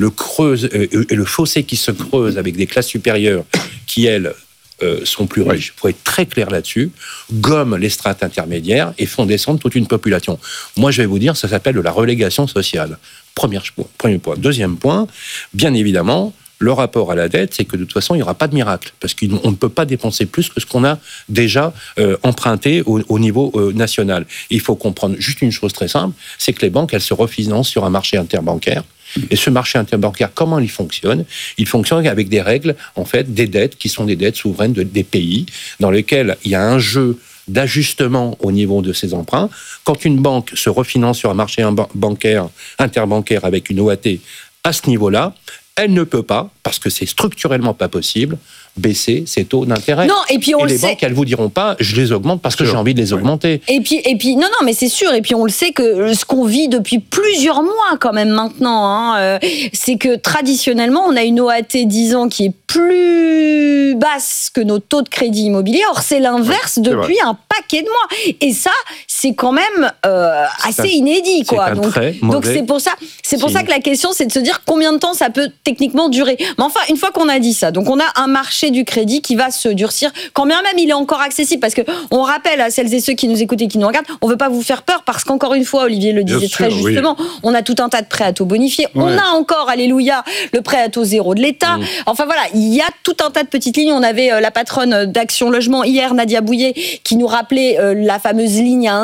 le fossé qui se creuse avec des classes supérieures qui, elles, sont plus riches, pour être très clair là-dessus, gomment les strates intermédiaires et font descendre toute une population. Moi, je vais vous dire, ça s'appelle de la relégation sociale. Premier point. Deuxième point, bien évidemment, le rapport à la dette, c'est que de toute façon, il n'y aura pas de miracle, parce qu'on ne peut pas dépenser plus que ce qu'on a déjà emprunté au niveau national. Et il faut comprendre juste une chose très simple, c'est que les banques, elles se refinancent sur un marché interbancaire. Et ce marché interbancaire, comment il fonctionne ? Il fonctionne avec des règles, en fait, des dettes qui sont des dettes souveraines des pays, dans lesquelles il y a un jeu d'ajustement au niveau de ces emprunts. Quand une banque se refinance sur un marché interbancaire avec une OAT à ce niveau-là, elle ne peut pas, parce que c'est structurellement pas possible, baisser ses taux d'intérêt. Non, et puis les banques, elles vous diront pas, je les augmente parce que j'ai envie de les augmenter. Et puis, non, mais c'est sûr. Et puis on le sait que ce qu'on vit depuis plusieurs mois quand même maintenant, c'est que traditionnellement, on a une OAT 10 ans qui est plus basse que nos taux de crédit immobilier. Or, c'est l'inverse depuis un paquet de mois. Et ça, c'est quand même assez inédit, quoi. Donc c'est pour ça que la question, c'est de se dire combien de temps ça peut techniquement durer. Mais enfin, une fois qu'on a dit ça, donc on a un marché du crédit qui va se durcir, quand bien même il est encore accessible, parce que on rappelle à celles et ceux qui nous écoutent et qui nous regardent, on veut pas vous faire peur, parce qu'encore une fois, Olivier le disait très justement, on a tout un tas de prêts à taux bonifiés, on a encore, alléluia, le prêt à taux zéro de l'État. Enfin voilà, il y a tout un tas de petites lignes. On avait la patronne d'Action Logement hier, Nadia Bouillet, qui nous rappelait la fameuse ligne à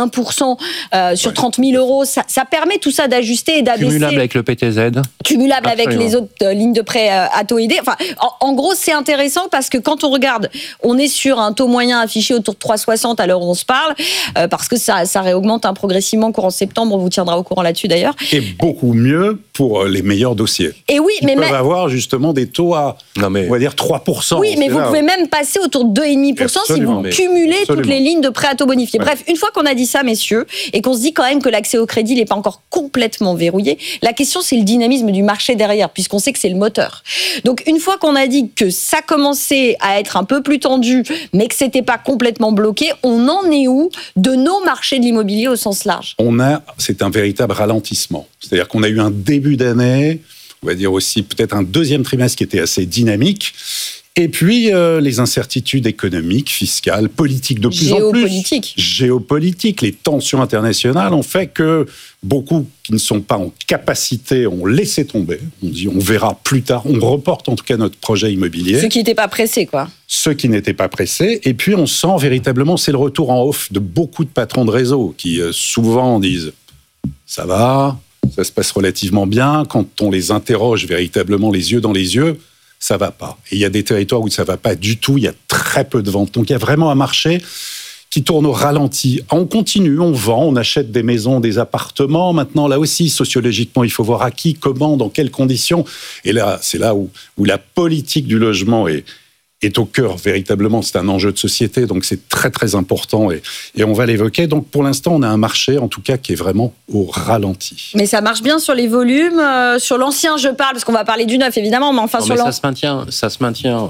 1% sur 30 000 euros. Ça permet tout ça d'ajuster et d'abaisser. Cumulable avec le PTZ. Cumulable avec les autres lignes de prêt à taux aidé. Enfin, en gros, c'est intéressant parce que quand on regarde, on est sur un taux moyen affiché autour de 3,60 à l'heure où on se parle, parce que ça réaugmente progressivement courant septembre. On vous tiendra au courant là-dessus d'ailleurs. Et beaucoup mieux pour les meilleurs dossiers. Et oui, mais peuvent avoir justement des taux à, on va dire 3%. Oui, mais vous pouvez même passer autour de 2,5% si vous cumulez toutes les lignes de prêt à taux bonifiés. Bref, une fois qu'on a dit ça, messieurs, et qu'on se dit quand même que l'accès au crédit n'est pas encore complètement verrouillé, la question, c'est le dynamisme du marché derrière, puisqu'on sait que c'est le moteur. Donc, une fois qu'on a dit que ça commençait à être un peu plus tendu, mais que c'était pas complètement bloqué, on en est où de nos marchés de l'immobilier au sens large ? C'est un véritable ralentissement. C'est-à-dire qu'on a eu un début d'année, on va dire aussi peut-être un deuxième trimestre qui était assez dynamique. Et puis, les incertitudes économiques, fiscales, politiques de plus en plus. Géopolitiques. Les tensions internationales ont fait que beaucoup qui ne sont pas en capacité ont laissé tomber. On dit, on verra plus tard. On reporte en tout cas notre projet immobilier. Ceux qui n'étaient pas pressés, quoi. Ceux qui n'étaient pas pressés. Et puis, on sent véritablement, c'est le retour en off de beaucoup de patrons de réseau qui souvent disent « ça va, ça se passe relativement bien ». Quand on les interroge véritablement les yeux dans les yeux, ça va pas. Et il y a des territoires où ça va pas du tout, il y a très peu de ventes. Donc il y a vraiment un marché qui tourne au ralenti. On continue, on vend, on achète des maisons, des appartements. Maintenant, là aussi, sociologiquement, il faut voir à qui, comment, dans quelles conditions. Et là, c'est là où la politique du logement est au cœur, véritablement. C'est un enjeu de société, donc c'est très, très important et on va l'évoquer. Donc, pour l'instant, on a un marché, en tout cas, qui est vraiment au ralenti. Mais ça marche bien sur les volumes, sur l'ancien, je parle, parce qu'on va parler du neuf, évidemment, mais enfin, ça se maintient.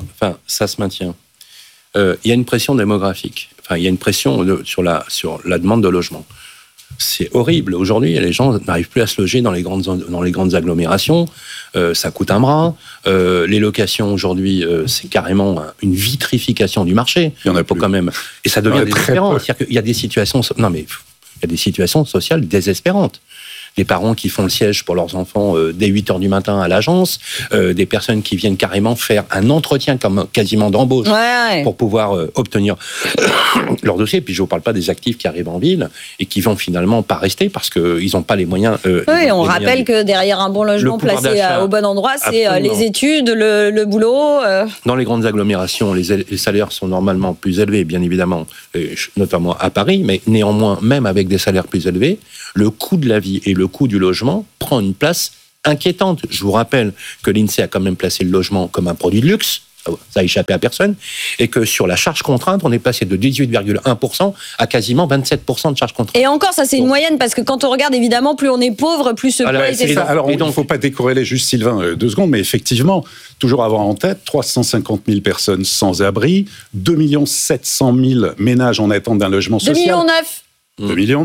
Il y a une pression démographique. Enfin, il y a une pression sur la demande de logement. C'est horrible. Aujourd'hui, les gens n'arrivent plus à se loger dans les grandes agglomérations. Ça coûte un bras. Les locations, aujourd'hui, c'est carrément une vitrification du marché. Il y en a plus. Quand même. Et ça devient désespérant. C'est-à-dire qu'il y a des situations... Non, mais il y a des situations sociales désespérantes. des parents qui font le siège pour leurs enfants dès 8h du matin à l'agence, des personnes qui viennent carrément faire un entretien quasiment d'embauche pour pouvoir obtenir leur dossier. Puis je ne vous parle pas des actifs qui arrivent en ville et qui vont finalement pas rester parce qu'ils n'ont pas les moyens. On rappelle que derrière un bon logement placé au bon endroit, c'est les études, le boulot. Dans les grandes agglomérations, les salaires sont normalement plus élevés, bien évidemment, notamment à Paris, mais néanmoins, même avec des salaires plus élevés, le coût de la vie et le coût du logement prend une place inquiétante. Je vous rappelle que l'INSEE a quand même placé le logement comme un produit de luxe, ça a échappé à personne, et que sur la charge contrainte, on est passé de 18,1% à quasiment 27% de charge contrainte. Et encore, ça c'est une moyenne, parce que quand on regarde, évidemment, plus on est pauvre, plus ce poids est fort. Alors, il ne faut pas décorréler juste, Sylvain, 2 secondes, mais effectivement, toujours avoir en tête, 350 000 personnes sans abri, 2 700 000 ménages en attente d'un logement social. 2,9 millions. 2,9 millions.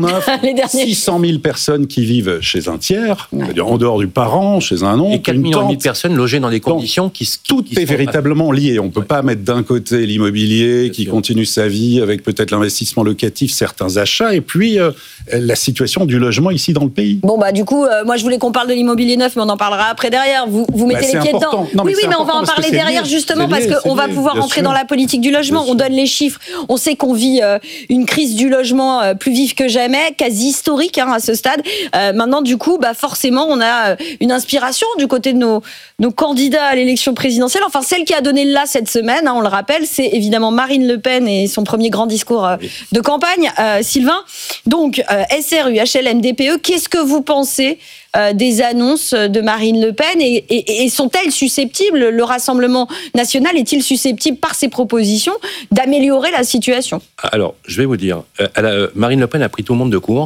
600 000 personnes qui vivent chez un tiers, c'est-à-dire en dehors du parent, chez un oncle. Et 4 millions de personnes logées dans des conditions qui tout est véritablement lié. On ne peut pas mettre d'un côté l'immobilier qui continue sa vie avec peut-être l'investissement locatif, certains achats, et puis la situation du logement ici dans le pays. Bon, du coup, moi je voulais qu'on parle de l'immobilier neuf, mais on en parlera après derrière. Vous mettez les pieds dedans. Non, oui, mais on va en parler derrière justement parce qu'on va pouvoir rentrer dans la politique du logement. On donne les chiffres. On sait qu'on vit une crise du logement plus vive que jamais, quasi historique à ce stade. Maintenant, du coup, forcément, on a une inspiration du côté de nos candidats à l'élection présidentielle. Enfin, celle qui a donné là cette semaine, on le rappelle, c'est évidemment Marine Le Pen et son premier grand discours de campagne. Sylvain, donc SRU, HLM, DPE, qu'est-ce que vous pensez des annonces de Marine Le Pen et sont-elles susceptibles, le Rassemblement national est-il susceptible par ses propositions d'améliorer la situation ? Alors, je vais vous dire, Marine Le Pen a pris tout le monde de court,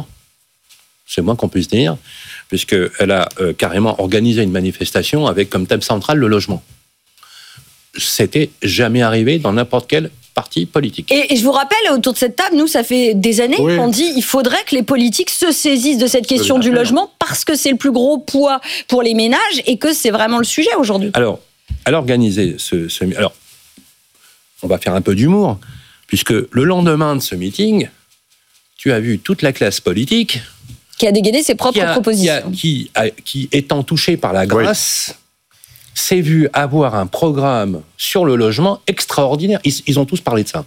c'est moins qu'on puisse dire, puisqu'elle a carrément organisé une manifestation avec comme thème central le logement. C'était jamais arrivé dans n'importe quel parti politique. Et je vous rappelle, autour de cette table, nous, ça fait des années qu'on dit qu'il faudrait que les politiques se saisissent de cette question du logement parce que c'est le plus gros poids pour les ménages et que c'est vraiment le sujet aujourd'hui. Alors, elle a organisé alors, on va faire un peu d'humour, puisque le lendemain de ce meeting, tu as vu toute la classe politique qui a dégainé ses propres propositions. Qui étant touchée par la grâce, s'est vu avoir un programme sur le logement extraordinaire. Ils ont tous parlé de ça.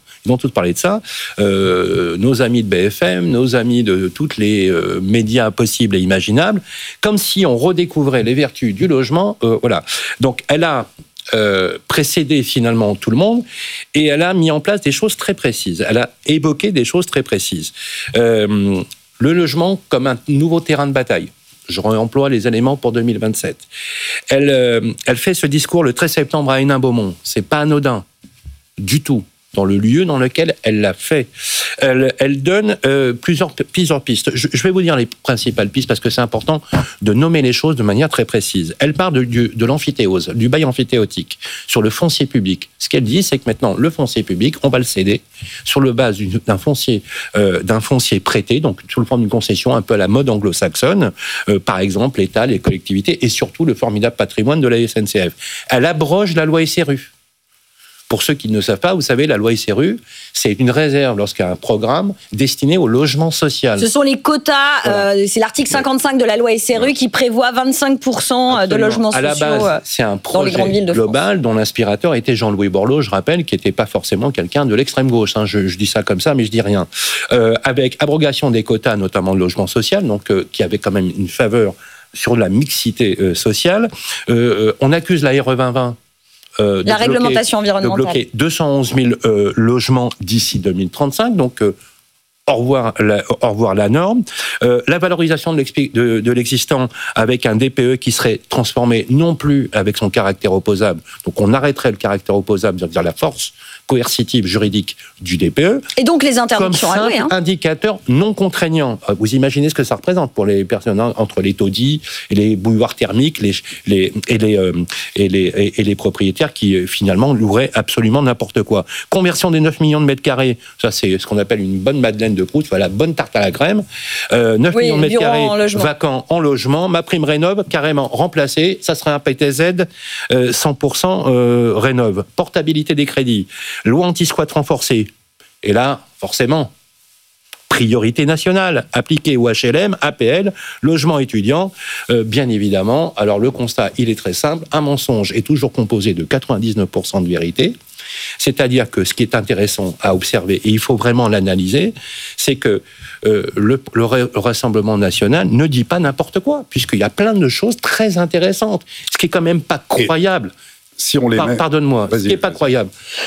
Nos amis de BFM, nos amis de tous les médias possibles et imaginables, comme si on redécouvrait les vertus du logement. Voilà. Donc, elle a précédé finalement tout le monde et elle a mis en place des choses très précises. Elle a évoqué des choses très précises. Le logement comme un nouveau terrain de bataille. Je réemploie les éléments pour 2027. Elle fait ce discours le 13 septembre à Hénin-Beaumont. C'est pas anodin du tout dans le lieu dans lequel elle l'a fait. Elle donne plusieurs pistes. Je vais vous dire les principales pistes parce que c'est important de nommer les choses de manière très précise. Elle parle de l'amphithéose, du bail amphithéotique, sur le foncier public. Ce qu'elle dit, c'est que maintenant, le foncier public, on va le céder sur le base d'un foncier prêté, donc sous le forme d'une concession un peu à la mode anglo-saxonne, par exemple l'État, les collectivités et surtout le formidable patrimoine de la SNCF. Elle abroge la loi SRU. Pour ceux qui ne savent pas, vous savez, la loi SRU, c'est une réserve lorsqu'il y a un programme destiné au logement social. Ce sont les quotas, c'est l'article 55 de la loi SRU qui prévoit 25% de logements sociaux. À la base, c'est un projet global dont l'inspirateur était Jean-Louis Borloo, je rappelle, qui n'était pas forcément quelqu'un de l'extrême gauche. Je dis ça comme ça, mais je dis rien. Avec abrogation des quotas, notamment de logement social, donc qui avait quand même une faveur sur la mixité sociale. On accuse la RE 2020. La réglementation environnementale. De bloquer 211 000 logements d'ici 2035, donc au revoir la norme. La valorisation de l'existant avec un DPE qui serait transformé non plus avec son caractère opposable, donc on arrêterait le caractère opposable, c'est-à-dire la force coercitive juridique du DPE. Et donc les interruptions comme simple indicateur non contraignant. Vous imaginez ce que ça représente pour les personnes entre les taudis et les bouilloires thermiques et les propriétaires qui finalement loueraient absolument n'importe quoi. Conversion des 9 millions de mètres carrés, ça c'est ce qu'on appelle une bonne Madeleine de Proust, voilà, bonne tarte à la crème. 9 millions de mètres carrés vacants en logement, ma prime rénov carrément remplacée, ça serait un PTZ 100% rénov. Portabilité des crédits. Loi anti-squat renforcée. Et là, forcément, priorité nationale, appliquée au HLM, APL, logement étudiant, bien évidemment. Alors le constat, il est très simple, un mensonge est toujours composé de 99% de vérité. C'est-à-dire que ce qui est intéressant à observer, et il faut vraiment l'analyser, c'est que le Rassemblement national ne dit pas n'importe quoi, puisqu'il y a plein de choses très intéressantes. Ce qui est quand même pas croyable. Si on les Pardonne-moi, ce qui n'est pas croyable,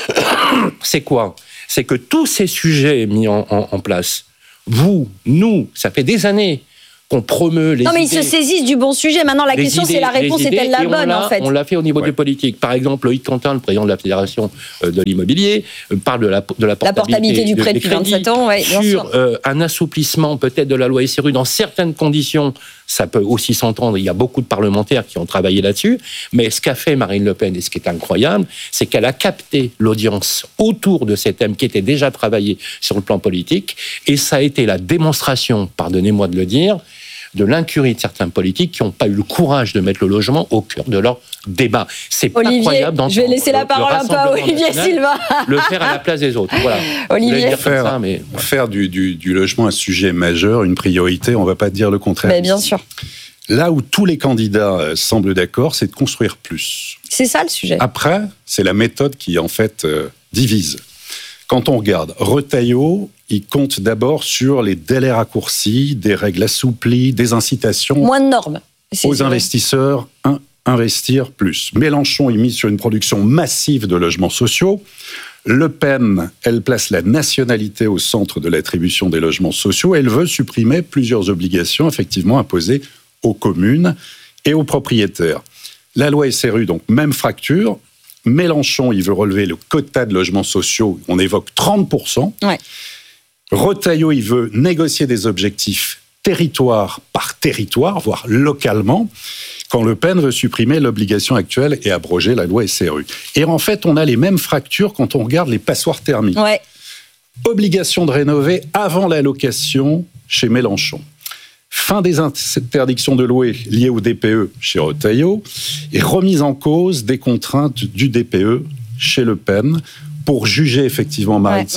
c'est quoi ? C'est que tous ces sujets mis en place, vous, nous, ça fait des années qu'on promeut les idées. Non, mais ils se saisissent du bon sujet. Maintenant, la question, c'est la réponse est-elle la bonne, en fait ? On l'a fait au niveau du politique. Par exemple, Loïc Quentin, le président de la Fédération de l'immobilier, parle de la portabilité du prêt depuis 27 ans, bien sur un assouplissement peut-être de la loi SRU dans certaines conditions. Ça peut aussi s'entendre. Il y a beaucoup de parlementaires qui ont travaillé là-dessus. Mais ce qu'a fait Marine Le Pen, et ce qui est incroyable, c'est qu'elle a capté l'audience autour de ces thèmes qui étaient déjà travaillés sur le plan politique. Et ça a été la démonstration, pardonnez-moi de le dire, de l'incurie de certains politiques qui n'ont pas eu le courage de mettre le logement au cœur de leur débat. C'est pas croyable d'entendre. Je vais laisser la parole un peu à Olivier Silva. Le faire à la place des autres. Voilà. Olivier. Faire du logement un sujet majeur, une priorité, on ne va pas dire le contraire. Mais bien sûr. Là où tous les candidats semblent d'accord, c'est de construire plus. C'est ça le sujet. Après, c'est la méthode qui en fait divise. Quand on regarde Retailleau, il compte d'abord sur les délais raccourcis, des règles assouplies, des incitations. Moins de normes. Aux investisseurs, investir plus. Mélenchon, il mise sur une production massive de logements sociaux. Le Pen, elle place la nationalité au centre de l'attribution des logements sociaux. Elle veut supprimer plusieurs obligations effectivement imposées aux communes et aux propriétaires. La loi SRU, donc même fracture. Mélenchon, il veut relever le quota de logements sociaux. On évoque 30%. Ouais. Retailleau, il veut négocier des objectifs territoire par territoire, voire localement, quand Le Pen veut supprimer l'obligation actuelle et abroger la loi SRU. Et en fait, on a les mêmes fractures quand on regarde les passoires thermiques. Ouais. Obligation de rénover avant la location chez Mélenchon. Fin des interdictions de louer liées au DPE chez Retailleau et remise en cause des contraintes du DPE chez Le Pen pour juger effectivement Marine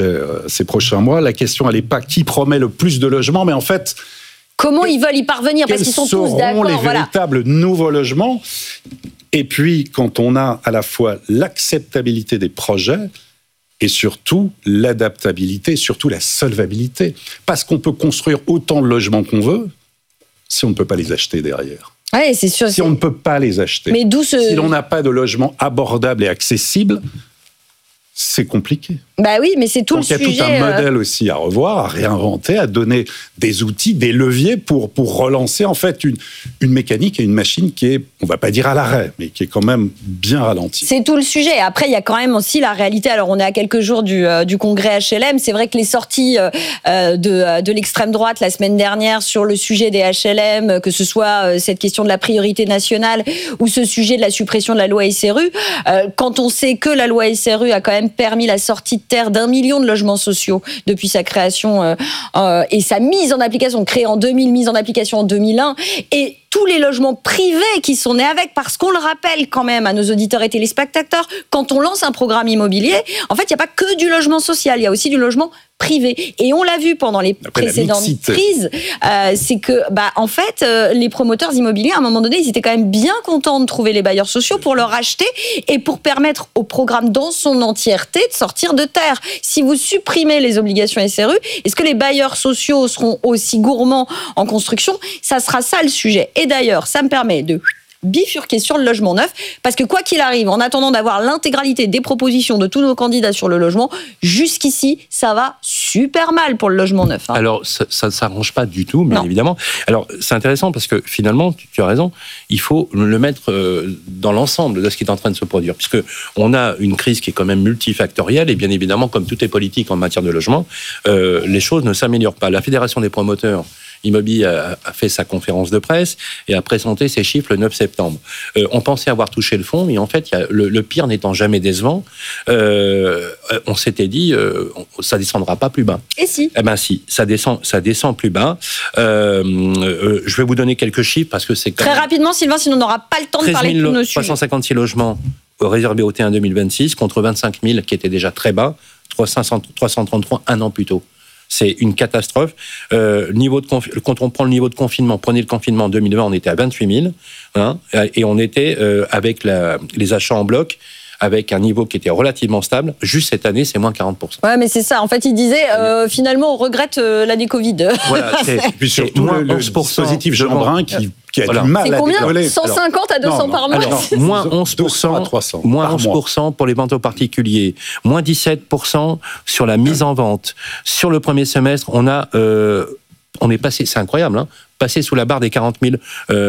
ces prochains mois. La question, elle n'est pas qui promet le plus de logements, mais en fait... Comment ils veulent y parvenir ? Parce qu'ils sont tous d'accord. Quels seront les véritables nouveaux logements ? Et puis, quand on a à la fois l'acceptabilité des projets et surtout l'adaptabilité, surtout la solvabilité. Parce qu'on peut construire autant de logements qu'on veut si on ne peut pas les acheter derrière. Oui, c'est sûr. Si on ne peut pas les acheter. Mais d'où si l'on n'a pas de logement abordable et accessible, c'est compliqué. Bah oui, mais c'est tout le sujet. Donc il y a tout un modèle aussi à revoir, à réinventer, à donner des outils, des leviers pour relancer en fait une mécanique et une machine qui est, on va pas dire à l'arrêt, mais qui est quand même bien ralentie. C'est tout le sujet. Après, il y a quand même aussi la réalité. Alors, on est à quelques jours du congrès HLM. C'est vrai que les sorties de l'extrême droite la semaine dernière sur le sujet des HLM, que ce soit cette question de la priorité nationale ou ce sujet de la suppression de la loi SRU, quand on sait que la loi SRU a quand même permis la sortie de terre d'1 million de logements sociaux depuis sa création et sa mise en application, créée en 2000, mise en application en 2001, et tous les logements privés qui sont nés avec, parce qu'on le rappelle quand même à nos auditeurs et téléspectateurs, quand on lance un programme immobilier, en fait, il n'y a pas que du logement social, il y a aussi du logement privé. Et on l'a vu pendant les précédentes crises, c'est que, en fait, les promoteurs immobiliers, à un moment donné, ils étaient quand même bien contents de trouver les bailleurs sociaux pour leur acheter et pour permettre au programme dans son entièreté de sortir de terre. Si vous supprimez les obligations SRU, est-ce que les bailleurs sociaux seront aussi gourmands en construction ? Ça sera ça le sujet. Et d'ailleurs, ça me permet de bifurquer sur le logement neuf, parce que quoi qu'il arrive, en attendant d'avoir l'intégralité des propositions de tous nos candidats sur le logement, jusqu'ici, ça va super mal pour le logement neuf. Alors, ça ne s'arrange pas du tout, bien évidemment. Alors, c'est intéressant parce que finalement, tu as raison, il faut le mettre dans l'ensemble de ce qui est en train de se produire, puisque on a une crise qui est quand même multifactorielle, et bien évidemment, comme tout est politique en matière de logement, les choses ne s'améliorent pas. La Fédération des promoteurs Immobilier a fait sa conférence de presse et a présenté ses chiffres le 9 septembre. On pensait avoir touché le fond, mais en fait, le pire n'étant jamais décevant, on s'était dit, ça descendra pas plus bas. Et si ? Eh ben si, ça descend plus bas. Je vais vous donner quelques chiffres parce que c'est très rapidement, Sylvain, sinon on n'aura pas le temps de parler de tous nos sujets. 356 logements réservés au T1 2026 contre 25 000 qui étaient déjà très bas, 333 un an plus tôt. C'est une catastrophe. Quand on prend le niveau de confinement, prenez le confinement en 2020, on était à 28 000, hein, et on était avec les achats en bloc, avec un niveau qui était relativement stable. Juste cette année, c'est moins 40%. Ouais, mais c'est ça. En fait, il disait, finalement, on regrette l'année Covid. Voilà, et puis surtout moins le 11% dispositif Jeanbrun qui a du mal c'est à combien décoller. 150 à 200 par mois. Alors, moins 11%, à 300 moins par 11% pour les ventes aux particuliers, moins 17% sur la mise en vente. Sur le premier semestre, on est passé, c'est incroyable, hein, passé sous la barre des 40 000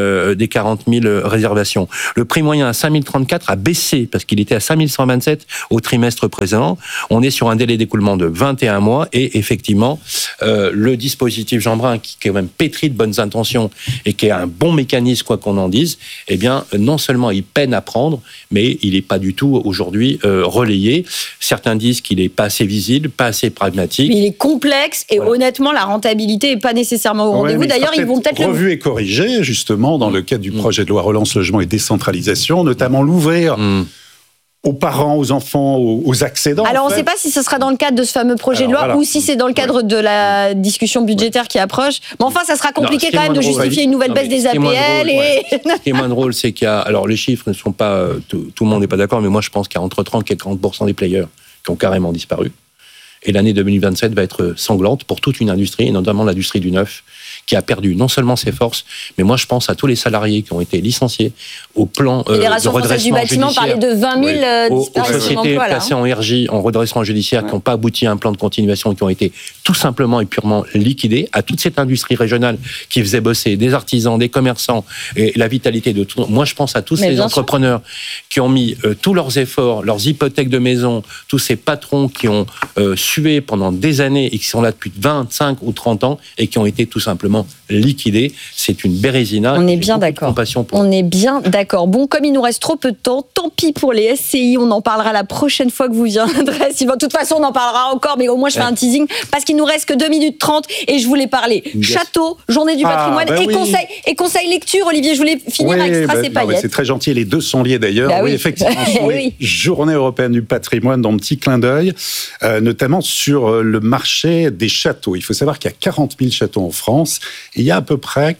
réservations. Le prix moyen à 5 034 a baissé parce qu'il était à 5 127 au trimestre précédent. On est sur un délai d'écoulement de 21 mois et effectivement, le dispositif Jeanbrun, qui est quand même pétri de bonnes intentions et qui est un bon mécanisme, quoi qu'on en dise, eh bien, non seulement il peine à prendre, mais il n'est pas du tout aujourd'hui relayé. Certains disent qu'il n'est pas assez visible, pas assez pragmatique. Mais il est complexe et honnêtement, la rentabilité n'est pas nécessairement au rendez-vous. D'ailleurs, ils vont peut-être revu et corrigé, justement, dans le cadre du projet de loi Relance Logement et Décentralisation, notamment l'ouvrir aux parents, aux enfants, aux accédants. Alors, on ne sait pas si ce sera dans le cadre de ce fameux projet de loi ou si c'est dans le cadre de la discussion budgétaire qui approche. Mais enfin, ça sera compliqué quand même de justifier une nouvelle baisse des APL. Ce qui est moins drôle, c'est qu'il y a... Alors, les chiffres ne sont pas... Tout le monde n'est pas d'accord, mais moi, je pense qu'il y a entre 30 et 40% des players qui ont carrément disparu. Et l'année 2027 va être sanglante pour toute une industrie, et notamment l'industrie du neuf, qui a perdu non seulement ses forces, mais moi je pense à tous les salariés qui ont été licenciés au plan de redressement du bâtiment judiciaire. Parlait de 20 000 aux sociétés placées en RJ, en redressement judiciaire, qui n'ont pas abouti à un plan de continuation, qui ont été tout simplement et purement liquidés, à toute cette industrie régionale qui faisait bosser des artisans, des commerçants, et la vitalité de tout. Moi je pense à tous ces entrepreneurs qui ont mis tous leurs efforts, leurs hypothèques de maison, tous ces patrons qui ont sué pendant des années et qui sont là depuis 25 ou 30 ans et qui ont été tout simplement liquidés. C'est une bérésina. On est bien d'accord. On est bien d'accord. Bon, comme il nous reste trop peu de temps, tant pis pour les SCI. On en parlera la prochaine fois que vous viendrez. De toute façon, on en parlera encore, mais au moins je fais un teasing parce qu'il nous reste que 2 minutes 30 et je voulais parler château, journée du patrimoine et conseil lecture. Olivier, je voulais finir avec Strass et Paillettes. C'est très gentil. Les deux sont liés d'ailleurs. Oui, effectivement, sur les Journées européennes du patrimoine, dans le petit clin d'œil, notamment sur le marché des châteaux. Il faut savoir qu'il y a 40 000 châteaux en France. Et il y a à peu près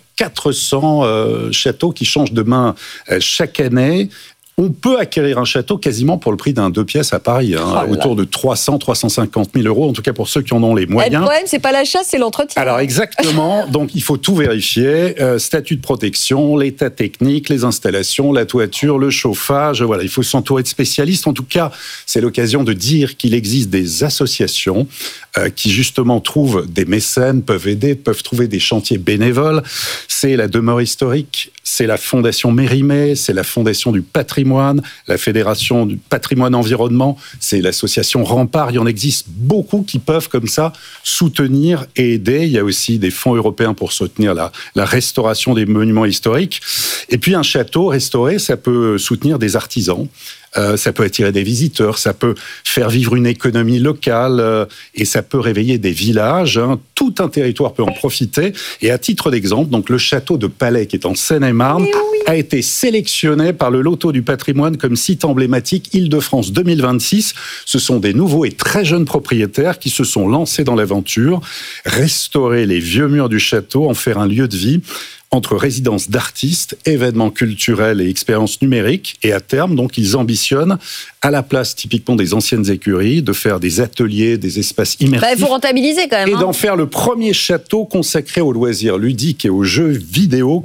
400 châteaux qui changent de main chaque année. On peut acquérir un château quasiment pour le prix d'un 2 pièces à Paris, autour de 300-350 000 euros, en tout cas pour ceux qui en ont les moyens. Le problème, c'est pas l'achat, c'est l'entretien. Alors exactement, donc il faut tout vérifier, statut de protection, l'état technique, les installations, la toiture, le chauffage, voilà, il faut s'entourer de spécialistes. En tout cas, c'est l'occasion de dire qu'il existe des associations qui justement trouvent des mécènes, peuvent aider, peuvent trouver des chantiers bénévoles. C'est la Demeure historique, c'est la Fondation Mérimée, c'est la Fondation du patrimoine, la Fédération du patrimoine environnement, c'est l'association Rempart. Il y en existe beaucoup qui peuvent comme ça soutenir et aider. Il y a aussi des fonds européens pour soutenir la restauration des monuments historiques. Et puis un château restauré, ça peut soutenir des artisans. Ça peut attirer des visiteurs, ça peut faire vivre une économie locale et ça peut réveiller des villages. Tout un territoire peut en profiter. Et à titre d'exemple, donc le château de Palais, qui est en Seine-et-Marne, a été sélectionné par le Loto du patrimoine comme site emblématique Île-de-France 2026. Ce sont des nouveaux et très jeunes propriétaires qui se sont lancés dans l'aventure, restaurer les vieux murs du château, en faire un lieu de vie entre résidences d'artistes, événements culturels et expériences numériques. Et à terme, donc, ils ambitionnent, à la place typiquement des anciennes écuries, de faire des ateliers, des espaces immersifs. Il faut rentabiliser quand même. Et d'en faire le premier château consacré aux loisirs ludiques et aux jeux vidéo.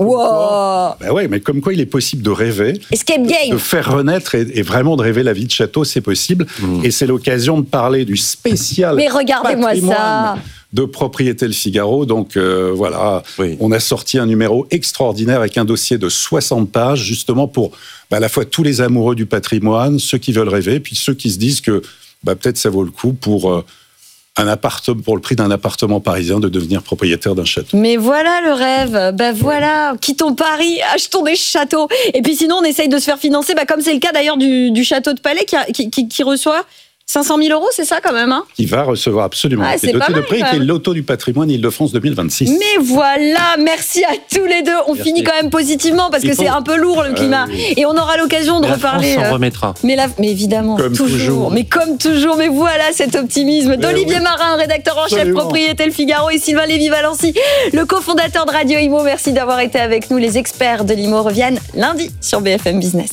Mais comme quoi il est possible de rêver. Escape game. De faire renaître et vraiment de rêver la vie de château, c'est possible. Et c'est l'occasion de parler du spécial. Mais regardez-moi ça. De Propriété Le Figaro. Donc voilà, on a sorti un numéro extraordinaire avec un dossier de 60 pages, justement pour à la fois tous les amoureux du patrimoine, ceux qui veulent rêver, puis ceux qui se disent que peut-être ça vaut le coup pour un appartement, pour le prix d'un appartement parisien, de devenir propriétaire d'un château. Mais voilà le rêve. Voilà, quittons Paris, achetons des châteaux. Et puis sinon, on essaye de se faire financer, comme c'est le cas d'ailleurs du château de Palais qui reçoit 500 000 euros, c'est ça quand même, hein? Qui va recevoir absolument. Ah, c'est doté pas mal, de prix, qui est le loto du patrimoine Île-de-France 2026. Mais voilà, merci à tous les deux. On finit quand même positivement parce que c'est un peu lourd le climat. Et on aura l'occasion de reparler. France s'en remettra. Mais évidemment, comme toujours. Mais comme toujours. Mais voilà cet optimisme d'Olivier Marin, rédacteur en chef Propriété Le Figaro, et Sylvain Lévy-Valency, le cofondateur de Radio Imo. Merci d'avoir été avec nous. Les experts de l'IMO reviennent lundi sur BFM Business.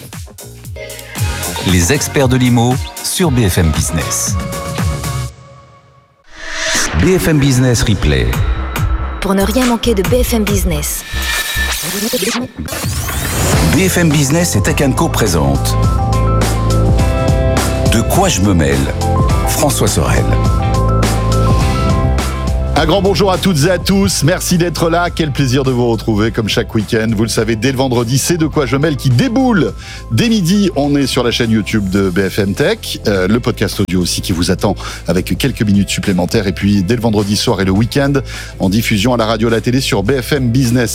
Les experts de l'IMO sur BFM Business. BFM Business Replay. Pour ne rien manquer de BFM Business. BFM Business et Tech & Co présente De quoi je me mêle? François Sorel. Un grand bonjour à toutes et à tous, merci d'être là, quel plaisir de vous retrouver comme chaque week-end. Vous le savez, dès le vendredi, c'est De quoi je mêle qui déboule. Dès midi, on est sur la chaîne YouTube de BFM Tech, le podcast audio aussi qui vous attend avec quelques minutes supplémentaires. Et puis dès le vendredi soir et le week-end, en diffusion à la radio et à la télé sur BFM Business.